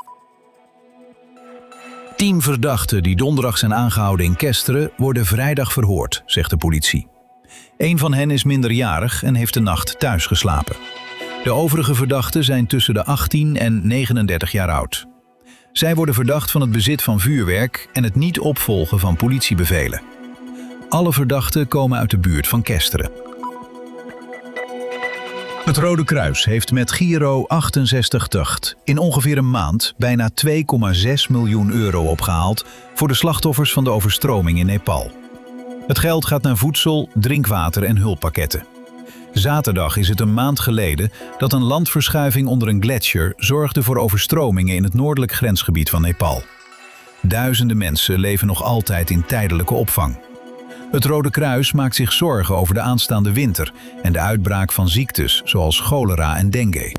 Tien verdachten die donderdag zijn aangehouden in Kesteren worden vrijdag verhoord, zegt de politie. Eén van hen is minderjarig en heeft de nacht thuis geslapen. De overige verdachten zijn tussen de achttien en negenendertig jaar oud. Zij worden verdacht van het bezit van vuurwerk en het niet opvolgen van politiebevelen. Alle verdachten komen uit de buurt van Kesteren. Het Rode Kruis heeft met Giro achtenzestig in ongeveer een maand bijna twee komma zes miljoen euro opgehaald voor de slachtoffers van de overstroming in Nepal. Het geld gaat naar voedsel, drinkwater en hulppakketten. Zaterdag is het een maand geleden dat een landverschuiving onder een gletsjer zorgde voor overstromingen in het noordelijk grensgebied van Nepal. Duizenden mensen leven nog altijd in tijdelijke opvang. Het Rode Kruis maakt zich zorgen over de aanstaande winter en de uitbraak van ziektes zoals cholera en dengue.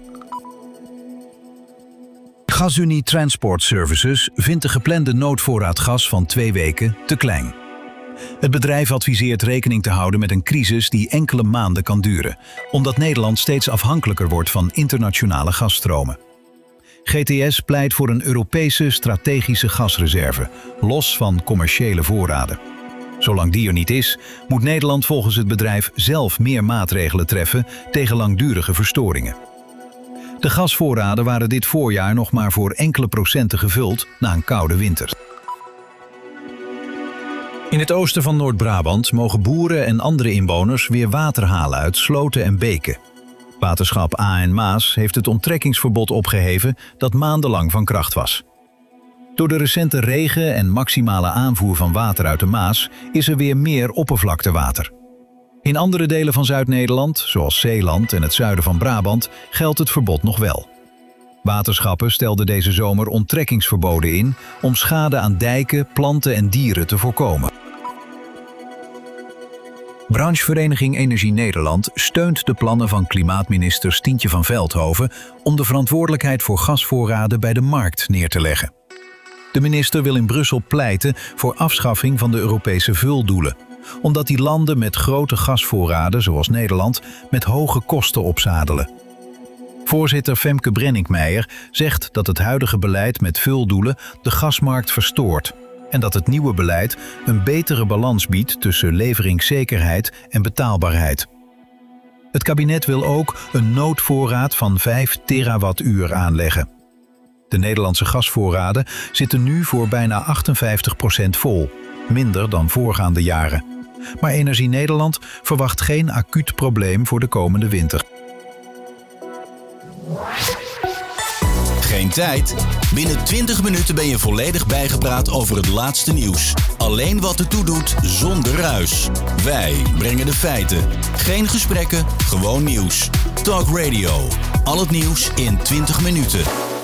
GasUnie Transport Services vindt de geplande noodvoorraad gas van twee weken te klein. Het bedrijf adviseert rekening te houden met een crisis die enkele maanden kan duren, omdat Nederland steeds afhankelijker wordt van internationale gasstromen. G T S pleit voor een Europese strategische gasreserve, los van commerciële voorraden. Zolang die er niet is, moet Nederland volgens het bedrijf zelf meer maatregelen treffen tegen langdurige verstoringen. De gasvoorraden waren dit voorjaar nog maar voor enkele procenten gevuld na een koude winter. In het oosten van Noord-Brabant mogen boeren en andere inwoners weer water halen uit sloten en beken. Waterschap A en Maas heeft het onttrekkingsverbod opgeheven dat maandenlang van kracht was. Door de recente regen en maximale aanvoer van water uit de Maas is er weer meer oppervlaktewater. In andere delen van Zuid-Nederland, zoals Zeeland en het zuiden van Brabant, geldt het verbod nog wel. Waterschappen stelden deze zomer onttrekkingsverboden in om schade aan dijken, planten en dieren te voorkomen. Branchevereniging Energie Nederland steunt de plannen van klimaatminister Stientje van Veldhoven om de verantwoordelijkheid voor gasvoorraden bij de markt neer te leggen. De minister wil in Brussel pleiten voor afschaffing van de Europese vuldoelen, omdat die landen met grote gasvoorraden, zoals Nederland, met hoge kosten opzadelen. Voorzitter Femke Brenninkmeijer zegt dat het huidige beleid met vuldoelen de gasmarkt verstoort en dat het nieuwe beleid een betere balans biedt tussen leveringszekerheid en betaalbaarheid. Het kabinet wil ook een noodvoorraad van vijf terawattuur aanleggen. De Nederlandse gasvoorraden zitten nu voor bijna achtenvijftig procent vol, minder dan voorgaande jaren. Maar Energie Nederland verwacht geen acuut probleem voor de komende winter. Geen tijd? Binnen twintig minuten ben je volledig bijgepraat over het laatste nieuws. Alleen wat ertoe doet, zonder ruis. Wij brengen de feiten. Geen gesprekken, gewoon nieuws. Talk Radio. Al het nieuws in twintig minuten.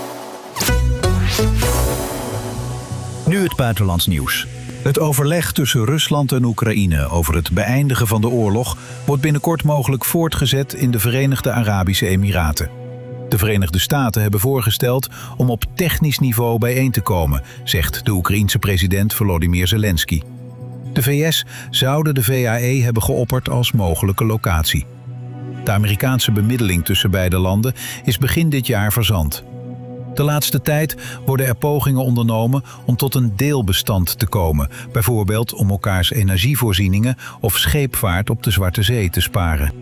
Nu het buitenlands nieuws. Het overleg tussen Rusland en Oekraïne over het beëindigen van de oorlog wordt binnenkort mogelijk voortgezet in de Verenigde Arabische Emiraten. De Verenigde Staten hebben voorgesteld om op technisch niveau bijeen te komen, zegt de Oekraïense president Volodymyr Zelensky. De V S zouden de V A E hebben geopperd als mogelijke locatie. De Amerikaanse bemiddeling tussen beide landen is begin dit jaar verzand. De laatste tijd worden er pogingen ondernomen om tot een deelbestand te komen, bijvoorbeeld om elkaars energievoorzieningen of scheepvaart op de Zwarte Zee te sparen.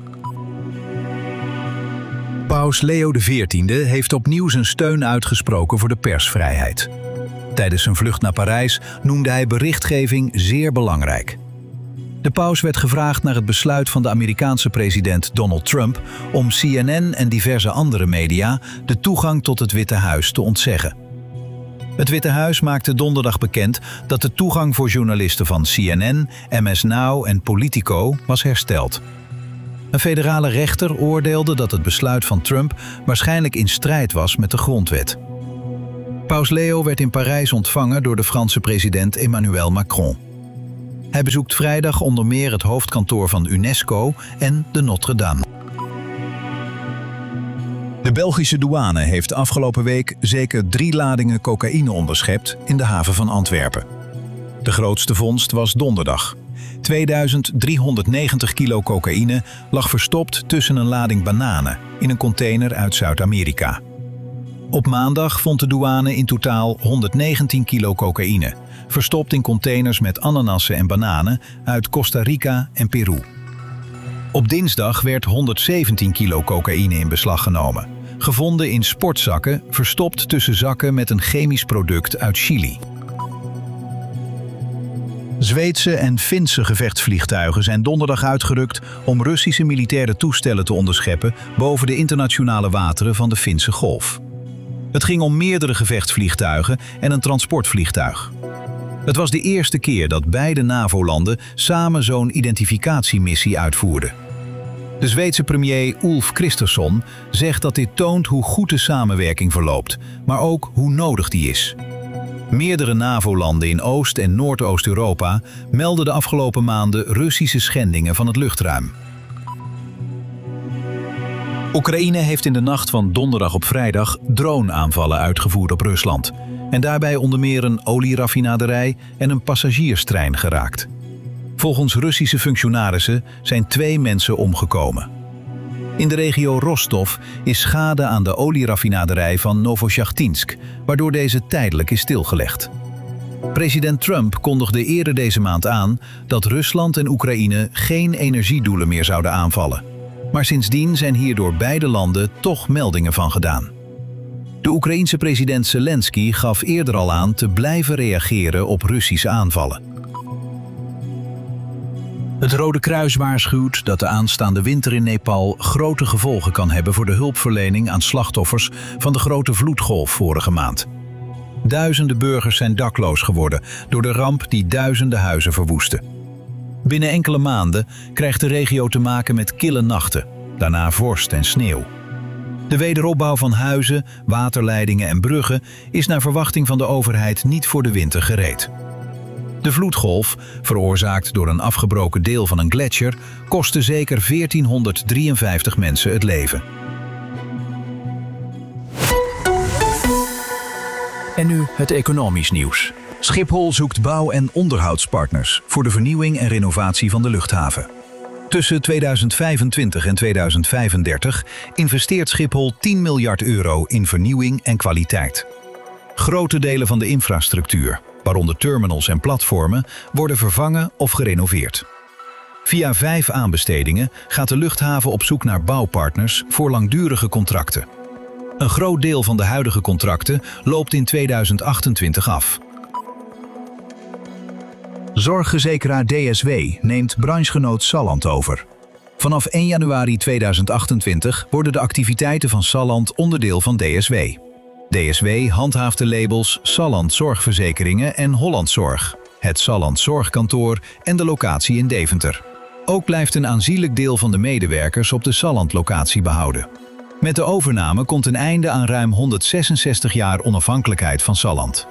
Paus Leo de veertiende heeft opnieuw zijn steun uitgesproken voor de persvrijheid. Tijdens zijn vlucht naar Parijs noemde hij berichtgeving zeer belangrijk. De paus werd gevraagd naar het besluit van de Amerikaanse president Donald Trump om C N N en diverse andere media de toegang tot het Witte Huis te ontzeggen. Het Witte Huis maakte donderdag bekend dat de toegang voor journalisten van C N N, M S Now en Politico was hersteld. Een federale rechter oordeelde dat het besluit van Trump waarschijnlijk in strijd was met de grondwet. Paus Leo werd in Parijs ontvangen door de Franse president Emmanuel Macron. Hij bezoekt vrijdag onder meer het hoofdkantoor van UNESCO en de Notre-Dame. De Belgische douane heeft afgelopen week zeker drie ladingen cocaïne onderschept in de haven van Antwerpen. De grootste vondst was donderdag. tweeduizend driehonderdnegentig kilo cocaïne lag verstopt tussen een lading bananen in een container uit Zuid-Amerika. Op maandag vond de douane in totaal honderdnegentien kilo cocaïne, verstopt in containers met ananassen en bananen uit Costa Rica en Peru. Op dinsdag werd honderdzeventien kilo cocaïne in beslag genomen, gevonden in sportzakken, verstopt tussen zakken met een chemisch product uit Chili. Zweedse en Finse gevechtsvliegtuigen zijn donderdag uitgerukt om Russische militaire toestellen te onderscheppen boven de internationale wateren van de Finse Golf. Het ging om meerdere gevechtsvliegtuigen en een transportvliegtuig. Het was de eerste keer dat beide NAVO-landen samen zo'n identificatiemissie uitvoerden. De Zweedse premier Ulf Kristersson zegt dat dit toont hoe goed de samenwerking verloopt, maar ook hoe nodig die is. Meerdere NAVO-landen in Oost- en Noordoost-Europa melden de afgelopen maanden Russische schendingen van het luchtruim. Oekraïne heeft in de nacht van donderdag op vrijdag droneaanvallen uitgevoerd op Rusland en daarbij onder meer een olieraffinaderij en een passagierstrein geraakt. Volgens Russische functionarissen zijn twee mensen omgekomen. In de regio Rostov is schade aan de olieraffinaderij van Novosjachtinsk, waardoor deze tijdelijk is stilgelegd. President Trump kondigde eerder deze maand aan dat Rusland en Oekraïne geen energiedoelen meer zouden aanvallen. Maar sindsdien zijn hier door beide landen toch meldingen van gedaan. De Oekraïense president Zelensky gaf eerder al aan te blijven reageren op Russische aanvallen. Het Rode Kruis waarschuwt dat de aanstaande winter in Nepal grote gevolgen kan hebben voor de hulpverlening aan slachtoffers van de grote vloedgolf vorige maand. Duizenden burgers zijn dakloos geworden door de ramp die duizenden huizen verwoestte. Binnen enkele maanden krijgt de regio te maken met kille nachten, daarna vorst en sneeuw. De wederopbouw van huizen, waterleidingen en bruggen is naar verwachting van de overheid niet voor de winter gereed. De vloedgolf, veroorzaakt door een afgebroken deel van een gletsjer, kostte zeker veertienhonderddrieënvijftig mensen het leven. En nu het economisch nieuws. Schiphol zoekt bouw- en onderhoudspartners voor de vernieuwing en renovatie van de luchthaven. Tussen tweeduizend vijfentwintig en tweeduizend vijfendertig investeert Schiphol tien miljard euro in vernieuwing en kwaliteit. Grote delen van de infrastructuur, waaronder terminals en platformen, worden vervangen of gerenoveerd. Via vijf aanbestedingen gaat de luchthaven op zoek naar bouwpartners voor langdurige contracten. Een groot deel van de huidige contracten loopt in tweeduizend achtentwintig af. Zorgverzekeraar D S W neemt branchegenoot Salland over. Vanaf één januari tweeduizend achtentwintig worden de activiteiten van Salland onderdeel van D S W. D S W handhaaft de labels Salland Zorgverzekeringen en Holland Zorg, het Salland Zorgkantoor en de locatie in Deventer. Ook blijft een aanzienlijk deel van de medewerkers op de Salland-locatie behouden. Met de overname komt een einde aan ruim honderdzesenzestig jaar onafhankelijkheid van Salland.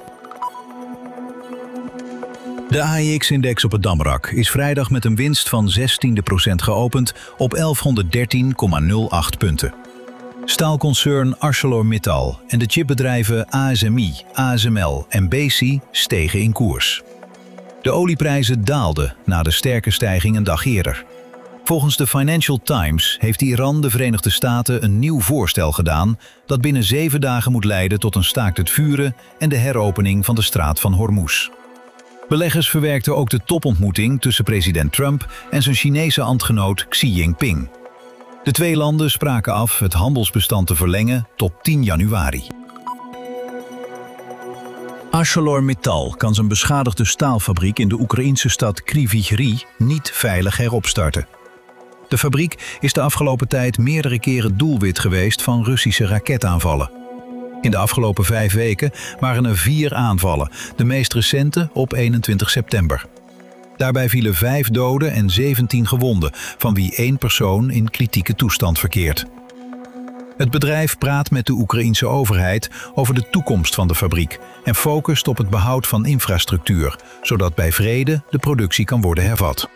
De A E X-index op het Damrak is vrijdag met een winst van zestiende procent geopend op elfhonderddertien komma nul acht punten. Staalconcern ArcelorMittal en de chipbedrijven A S M I, A S M L en Besi stegen in koers. De olieprijzen daalden na de sterke stijging een dag eerder. Volgens de Financial Times heeft Iran de Verenigde Staten een nieuw voorstel gedaan dat binnen zeven dagen moet leiden tot een staakt het vuren en de heropening van de straat van Hormuz. Beleggers verwerkten ook de topontmoeting tussen president Trump en zijn Chinese ambtgenoot Xi Jinping. De twee landen spraken af het handelsbestand te verlengen tot tien januari. ArcelorMittal kan zijn beschadigde staalfabriek in de Oekraïnse stad Kryvyi Rih niet veilig heropstarten. De fabriek is de afgelopen tijd meerdere keren doelwit geweest van Russische raketaanvallen. In de afgelopen vijf weken waren er vier aanvallen, de meest recente op eenentwintig september. Daarbij vielen vijf doden en zeventien gewonden, van wie één persoon in kritieke toestand verkeert. Het bedrijf praat met de Oekraïense overheid over de toekomst van de fabriek en focust op het behoud van infrastructuur, zodat bij vrede de productie kan worden hervat.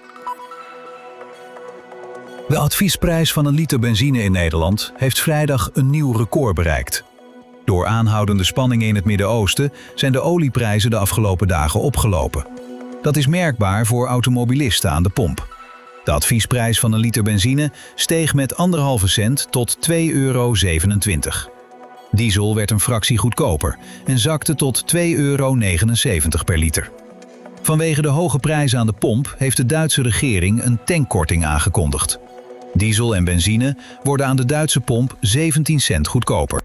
De adviesprijs van een liter benzine in Nederland heeft vrijdag een nieuw record bereikt. Door aanhoudende spanningen in het Midden-Oosten zijn de olieprijzen de afgelopen dagen opgelopen. Dat is merkbaar voor automobilisten aan de pomp. De adviesprijs van een liter benzine steeg met anderhalve cent tot twee euro zevenentwintig. Diesel werd een fractie goedkoper en zakte tot twee euro negenenzeventig per liter. Vanwege de hoge prijzen aan de pomp heeft de Duitse regering een tankkorting aangekondigd. Diesel en benzine worden aan de Duitse pomp zeventien cent goedkoper.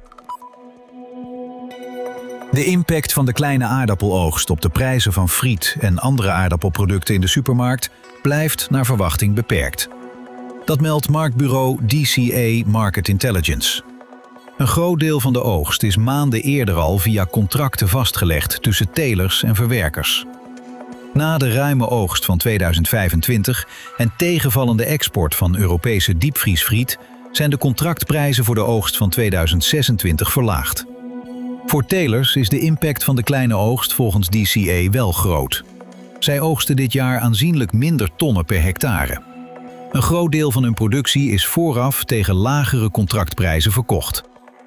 De impact van de kleine aardappeloogst op de prijzen van friet en andere aardappelproducten in de supermarkt blijft naar verwachting beperkt. Dat meldt marktbureau D C A Market Intelligence. Een groot deel van de oogst is maanden eerder al via contracten vastgelegd tussen telers en verwerkers. Na de ruime oogst van tweeduizend vijfentwintig en tegenvallende export van Europese diepvriesfriet zijn de contractprijzen voor de oogst van tweeduizend zesentwintig verlaagd. Voor telers is de impact van de kleine oogst volgens D C A wel groot. Zij oogsten dit jaar aanzienlijk minder tonnen per hectare. Een groot deel van hun productie is vooraf tegen lagere contractprijzen verkocht.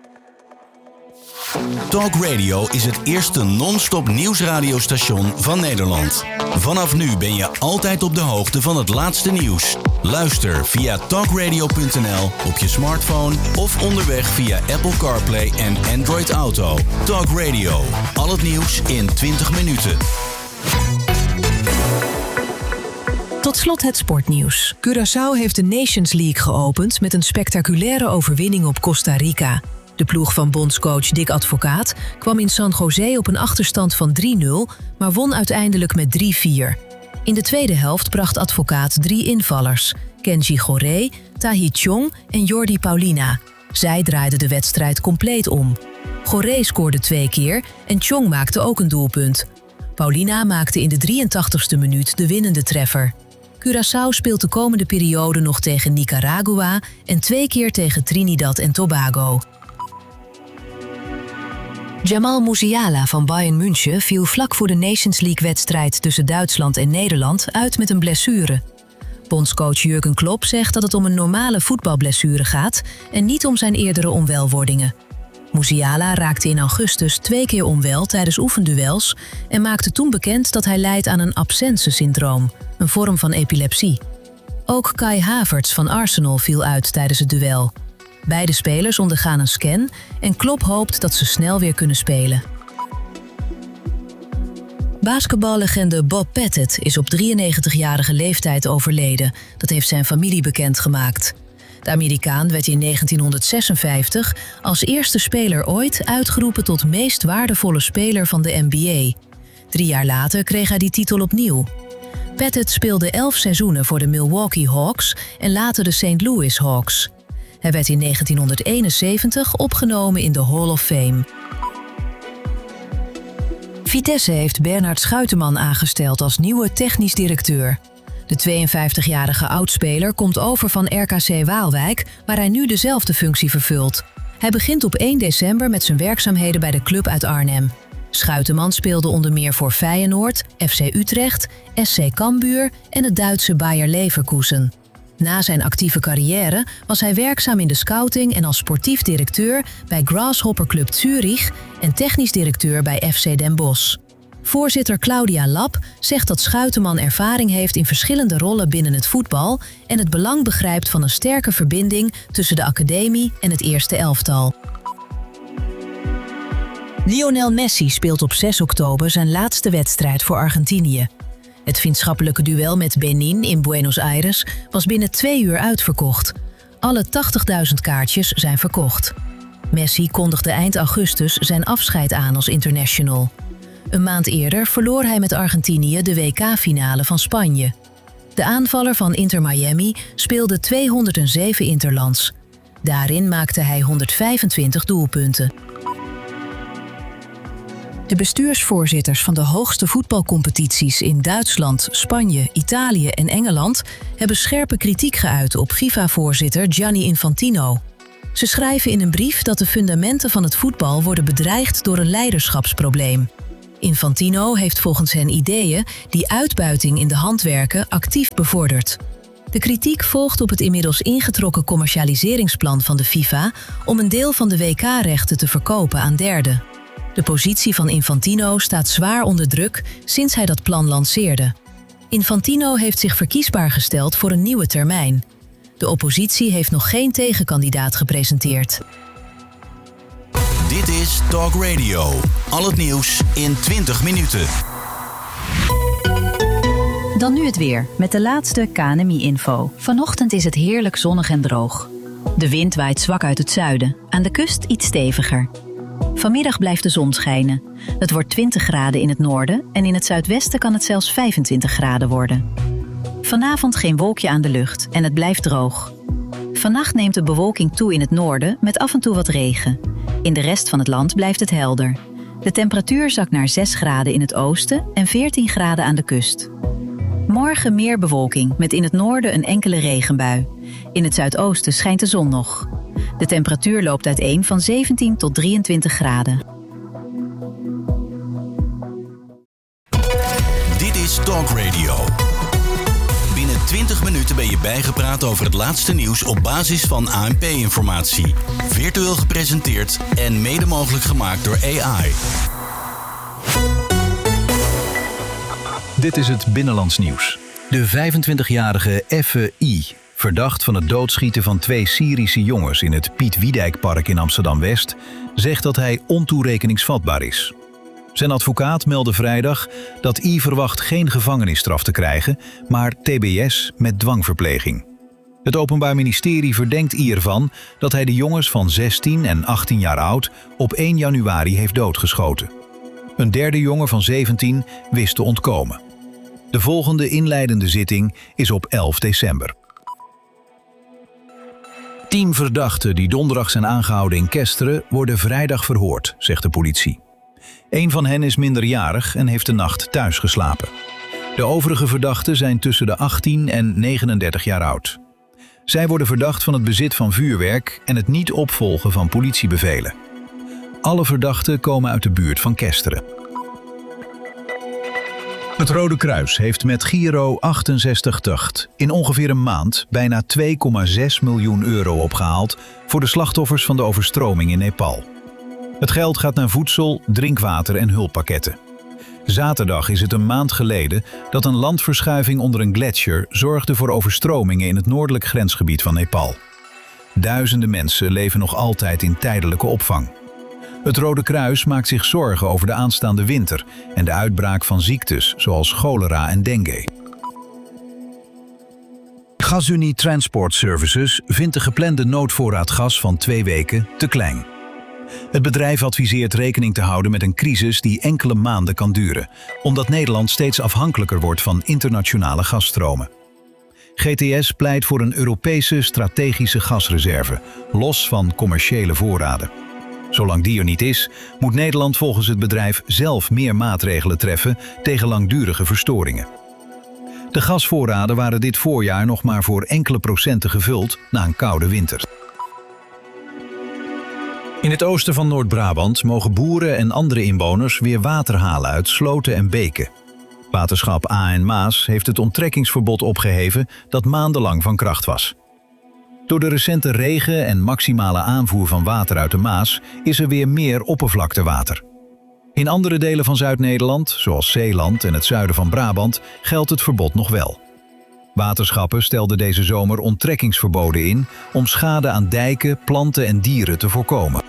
Talk Radio is het eerste non-stop nieuwsradiostation van Nederland. Vanaf nu ben je altijd op de hoogte van het laatste nieuws. Luister via talkradio punt n l op je smartphone of onderweg via Apple CarPlay en Android Auto. Talk Radio, al het nieuws in twintig minuten. Tot slot het sportnieuws. Curaçao heeft de Nations League geopend met een spectaculaire overwinning op Costa Rica. De ploeg van bondscoach Dick Advocaat kwam in San José op een achterstand van drie nul, maar won uiteindelijk met drie vier. In de tweede helft bracht Advocaat drie invallers: Kenji Goré, Tahi Chong en Jordi Paulina. Zij draaiden de wedstrijd compleet om. Goré scoorde twee keer en Chong maakte ook een doelpunt. Paulina maakte in de drieëntachtigste minuut de winnende treffer. Curaçao speelt de komende periode nog tegen Nicaragua en twee keer tegen Trinidad en Tobago. Jamal Musiala van Bayern München viel vlak voor de Nations League-wedstrijd tussen Duitsland en Nederland uit met een blessure. Bondscoach Jurgen Klopp zegt dat het om een normale voetbalblessure gaat en niet om zijn eerdere onwelwordingen. Musiala raakte in augustus twee keer onwel tijdens oefenduels en maakte toen bekend dat hij lijdt aan een absence-syndroom, een vorm van epilepsie. Ook Kai Havertz van Arsenal viel uit tijdens het duel. Beide spelers ondergaan een scan en Klopp hoopt dat ze snel weer kunnen spelen. Basketballegende Bob Pettit is op drieënnegentigjarige leeftijd overleden. Dat heeft zijn familie bekendgemaakt. De Amerikaan werd in negentienhonderdzesenvijftig als eerste speler ooit uitgeroepen tot meest waardevolle speler van de N B A. Drie jaar later kreeg hij die titel opnieuw. Pettit speelde elf seizoenen voor de Milwaukee Hawks en later de Saint Louis Hawks. Hij werd in negentienhonderdeenenzeventig opgenomen in de Hall of Fame. Vitesse heeft Bernhard Schuiteman aangesteld als nieuwe technisch directeur. De tweeënvijftigjarige oudspeler komt over van R K C Waalwijk, waar hij nu dezelfde functie vervult. Hij begint op één december met zijn werkzaamheden bij de club uit Arnhem. Schuiteman speelde onder meer voor Feyenoord, F C Utrecht, S C Cambuur en het Duitse Bayer Leverkusen. Na zijn actieve carrière was hij werkzaam in de scouting en als sportief directeur bij Grasshopper Club Zurich en technisch directeur bij F C Den Bosch. Voorzitter Claudia Lap zegt dat Schuiteman ervaring heeft in verschillende rollen binnen het voetbal en het belang begrijpt van een sterke verbinding tussen de academie en het eerste elftal. Lionel Messi speelt op zes oktober zijn laatste wedstrijd voor Argentinië. Het vriendschappelijke duel met Benin in Buenos Aires was binnen twee uur uitverkocht. Alle tachtigduizend kaartjes zijn verkocht. Messi kondigde eind augustus zijn afscheid aan als international. Een maand eerder verloor hij met Argentinië de W K-finale van Spanje. De aanvaller van Inter Miami speelde tweehonderdzeven interlands. Daarin maakte hij honderdvijfentwintig doelpunten. De bestuursvoorzitters van de hoogste voetbalcompetities in Duitsland, Spanje, Italië en Engeland hebben scherpe kritiek geuit op FIFA-voorzitter Gianni Infantino. Ze schrijven in een brief dat de fundamenten van het voetbal worden bedreigd door een leiderschapsprobleem. Infantino heeft volgens hen ideeën die uitbuiting in de handwerken actief bevordert. De kritiek volgt op het inmiddels ingetrokken commercialiseringsplan van de FIFA om een deel van de W K-rechten te verkopen aan derden. De positie van Infantino staat zwaar onder druk sinds hij dat plan lanceerde. Infantino heeft zich verkiesbaar gesteld voor een nieuwe termijn. De oppositie heeft nog geen tegenkandidaat gepresenteerd. Dit is Talk Radio. Al het nieuws in twintig minuten. Dan nu het weer, met de laatste K N M I-info. Vanochtend is het heerlijk zonnig en droog. De wind waait zwak uit het zuiden, aan de kust iets steviger. Vanmiddag blijft de zon schijnen. Het wordt twintig graden in het noorden en in het zuidwesten kan het zelfs vijfentwintig graden worden. Vanavond geen wolkje aan de lucht en het blijft droog. Vannacht neemt de bewolking toe in het noorden met af en toe wat regen. In de rest van het land blijft het helder. De temperatuur zakt naar zes graden in het oosten en veertien graden aan de kust. Morgen meer bewolking met in het noorden een enkele regenbui. In het zuidoosten schijnt de zon nog. De temperatuur loopt uiteen van zeventien tot drieëntwintig graden. Dit is Talk Radio. Binnen twintig minuten ben je bijgepraat over het laatste nieuws op basis van A N P-informatie. Virtueel gepresenteerd en mede mogelijk gemaakt door A I. Dit is het Binnenlands nieuws. De vijfentwintigjarige Effe I, verdacht van het doodschieten van twee Syrische jongens in het Piet Wiedijkpark in Amsterdam-West, zegt dat hij ontoerekeningsvatbaar is. Zijn advocaat meldde vrijdag dat I verwacht geen gevangenisstraf te krijgen, maar T B S met dwangverpleging. Het Openbaar Ministerie verdenkt I ervan dat hij de jongens van zestien en achttien jaar oud op één januari heeft doodgeschoten. Een derde jongen van zeventien wist te ontkomen. De volgende inleidende zitting is op elf december. Tien verdachten die donderdag zijn aangehouden in Kesteren worden vrijdag verhoord, zegt de politie. Eén van hen is minderjarig en heeft de nacht thuis geslapen. De overige verdachten zijn tussen de achttien en negenendertig jaar oud. Zij worden verdacht van het bezit van vuurwerk en het niet opvolgen van politiebevelen. Alle verdachten komen uit de buurt van Kesteren. Het Rode Kruis heeft met Giro achtenzestig tachtig in ongeveer een maand bijna twee komma zes miljoen euro opgehaald voor de slachtoffers van de overstroming in Nepal. Het geld gaat naar voedsel, drinkwater en hulppakketten. Zaterdag is het een maand geleden dat een landverschuiving onder een gletsjer zorgde voor overstromingen in het noordelijk grensgebied van Nepal. Duizenden mensen leven nog altijd in tijdelijke opvang. Het Rode Kruis maakt zich zorgen over de aanstaande winter en de uitbraak van ziektes zoals cholera en dengue. GasUnie Transport Services vindt de geplande noodvoorraad gas van twee weken te klein. Het bedrijf adviseert rekening te houden met een crisis die enkele maanden kan duren, omdat Nederland steeds afhankelijker wordt van internationale gasstromen. G T S pleit voor een Europese strategische gasreserve, los van commerciële voorraden. Zolang die er niet is, moet Nederland volgens het bedrijf zelf meer maatregelen treffen tegen langdurige verstoringen. De gasvoorraden waren dit voorjaar nog maar voor enkele procenten gevuld na een koude winter. In het oosten van Noord-Brabant mogen boeren en andere inwoners weer water halen uit sloten en beken. Waterschap A en Maas heeft het onttrekkingsverbod opgeheven dat maandenlang van kracht was. Door de recente regen en maximale aanvoer van water uit de Maas is er weer meer oppervlaktewater. In andere delen van Zuid-Nederland, zoals Zeeland en het zuiden van Brabant, geldt het verbod nog wel. Waterschappen stelden deze zomer onttrekkingsverboden in om schade aan dijken, planten en dieren te voorkomen.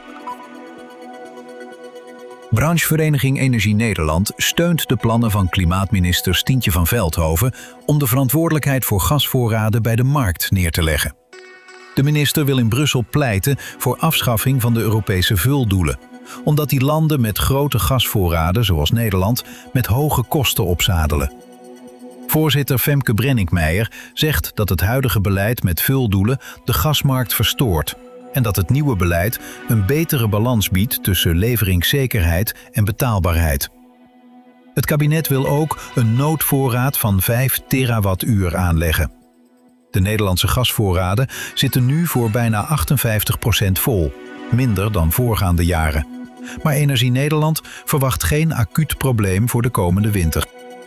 Branchevereniging Energie Nederland steunt de plannen van klimaatminister Stientje van Veldhoven om de verantwoordelijkheid voor gasvoorraden bij de markt neer te leggen. De minister wil in Brussel pleiten voor afschaffing van de Europese vuldoelen. omdat die landen met grote gasvoorraden, zoals Nederland, met hoge kosten opzadelen. Voorzitter Femke Brenninkmeijer zegt dat het huidige beleid met vuldoelen de gasmarkt verstoort en dat het nieuwe beleid een betere balans biedt tussen leveringszekerheid en betaalbaarheid. Het kabinet wil ook een noodvoorraad van vijf terawattuur aanleggen. De Nederlandse gasvoorraden zitten nu voor bijna achtenvijftig procent vol, minder dan voorgaande jaren. Maar Energie Nederland verwacht geen acuut probleem voor de komende winter.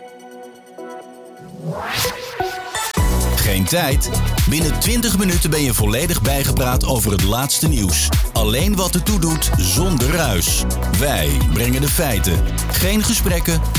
Geen tijd? Binnen twintig minuten ben je volledig bijgepraat over het laatste nieuws. Alleen wat ertoe doet, zonder ruis. Wij brengen de feiten. Geen gesprekken,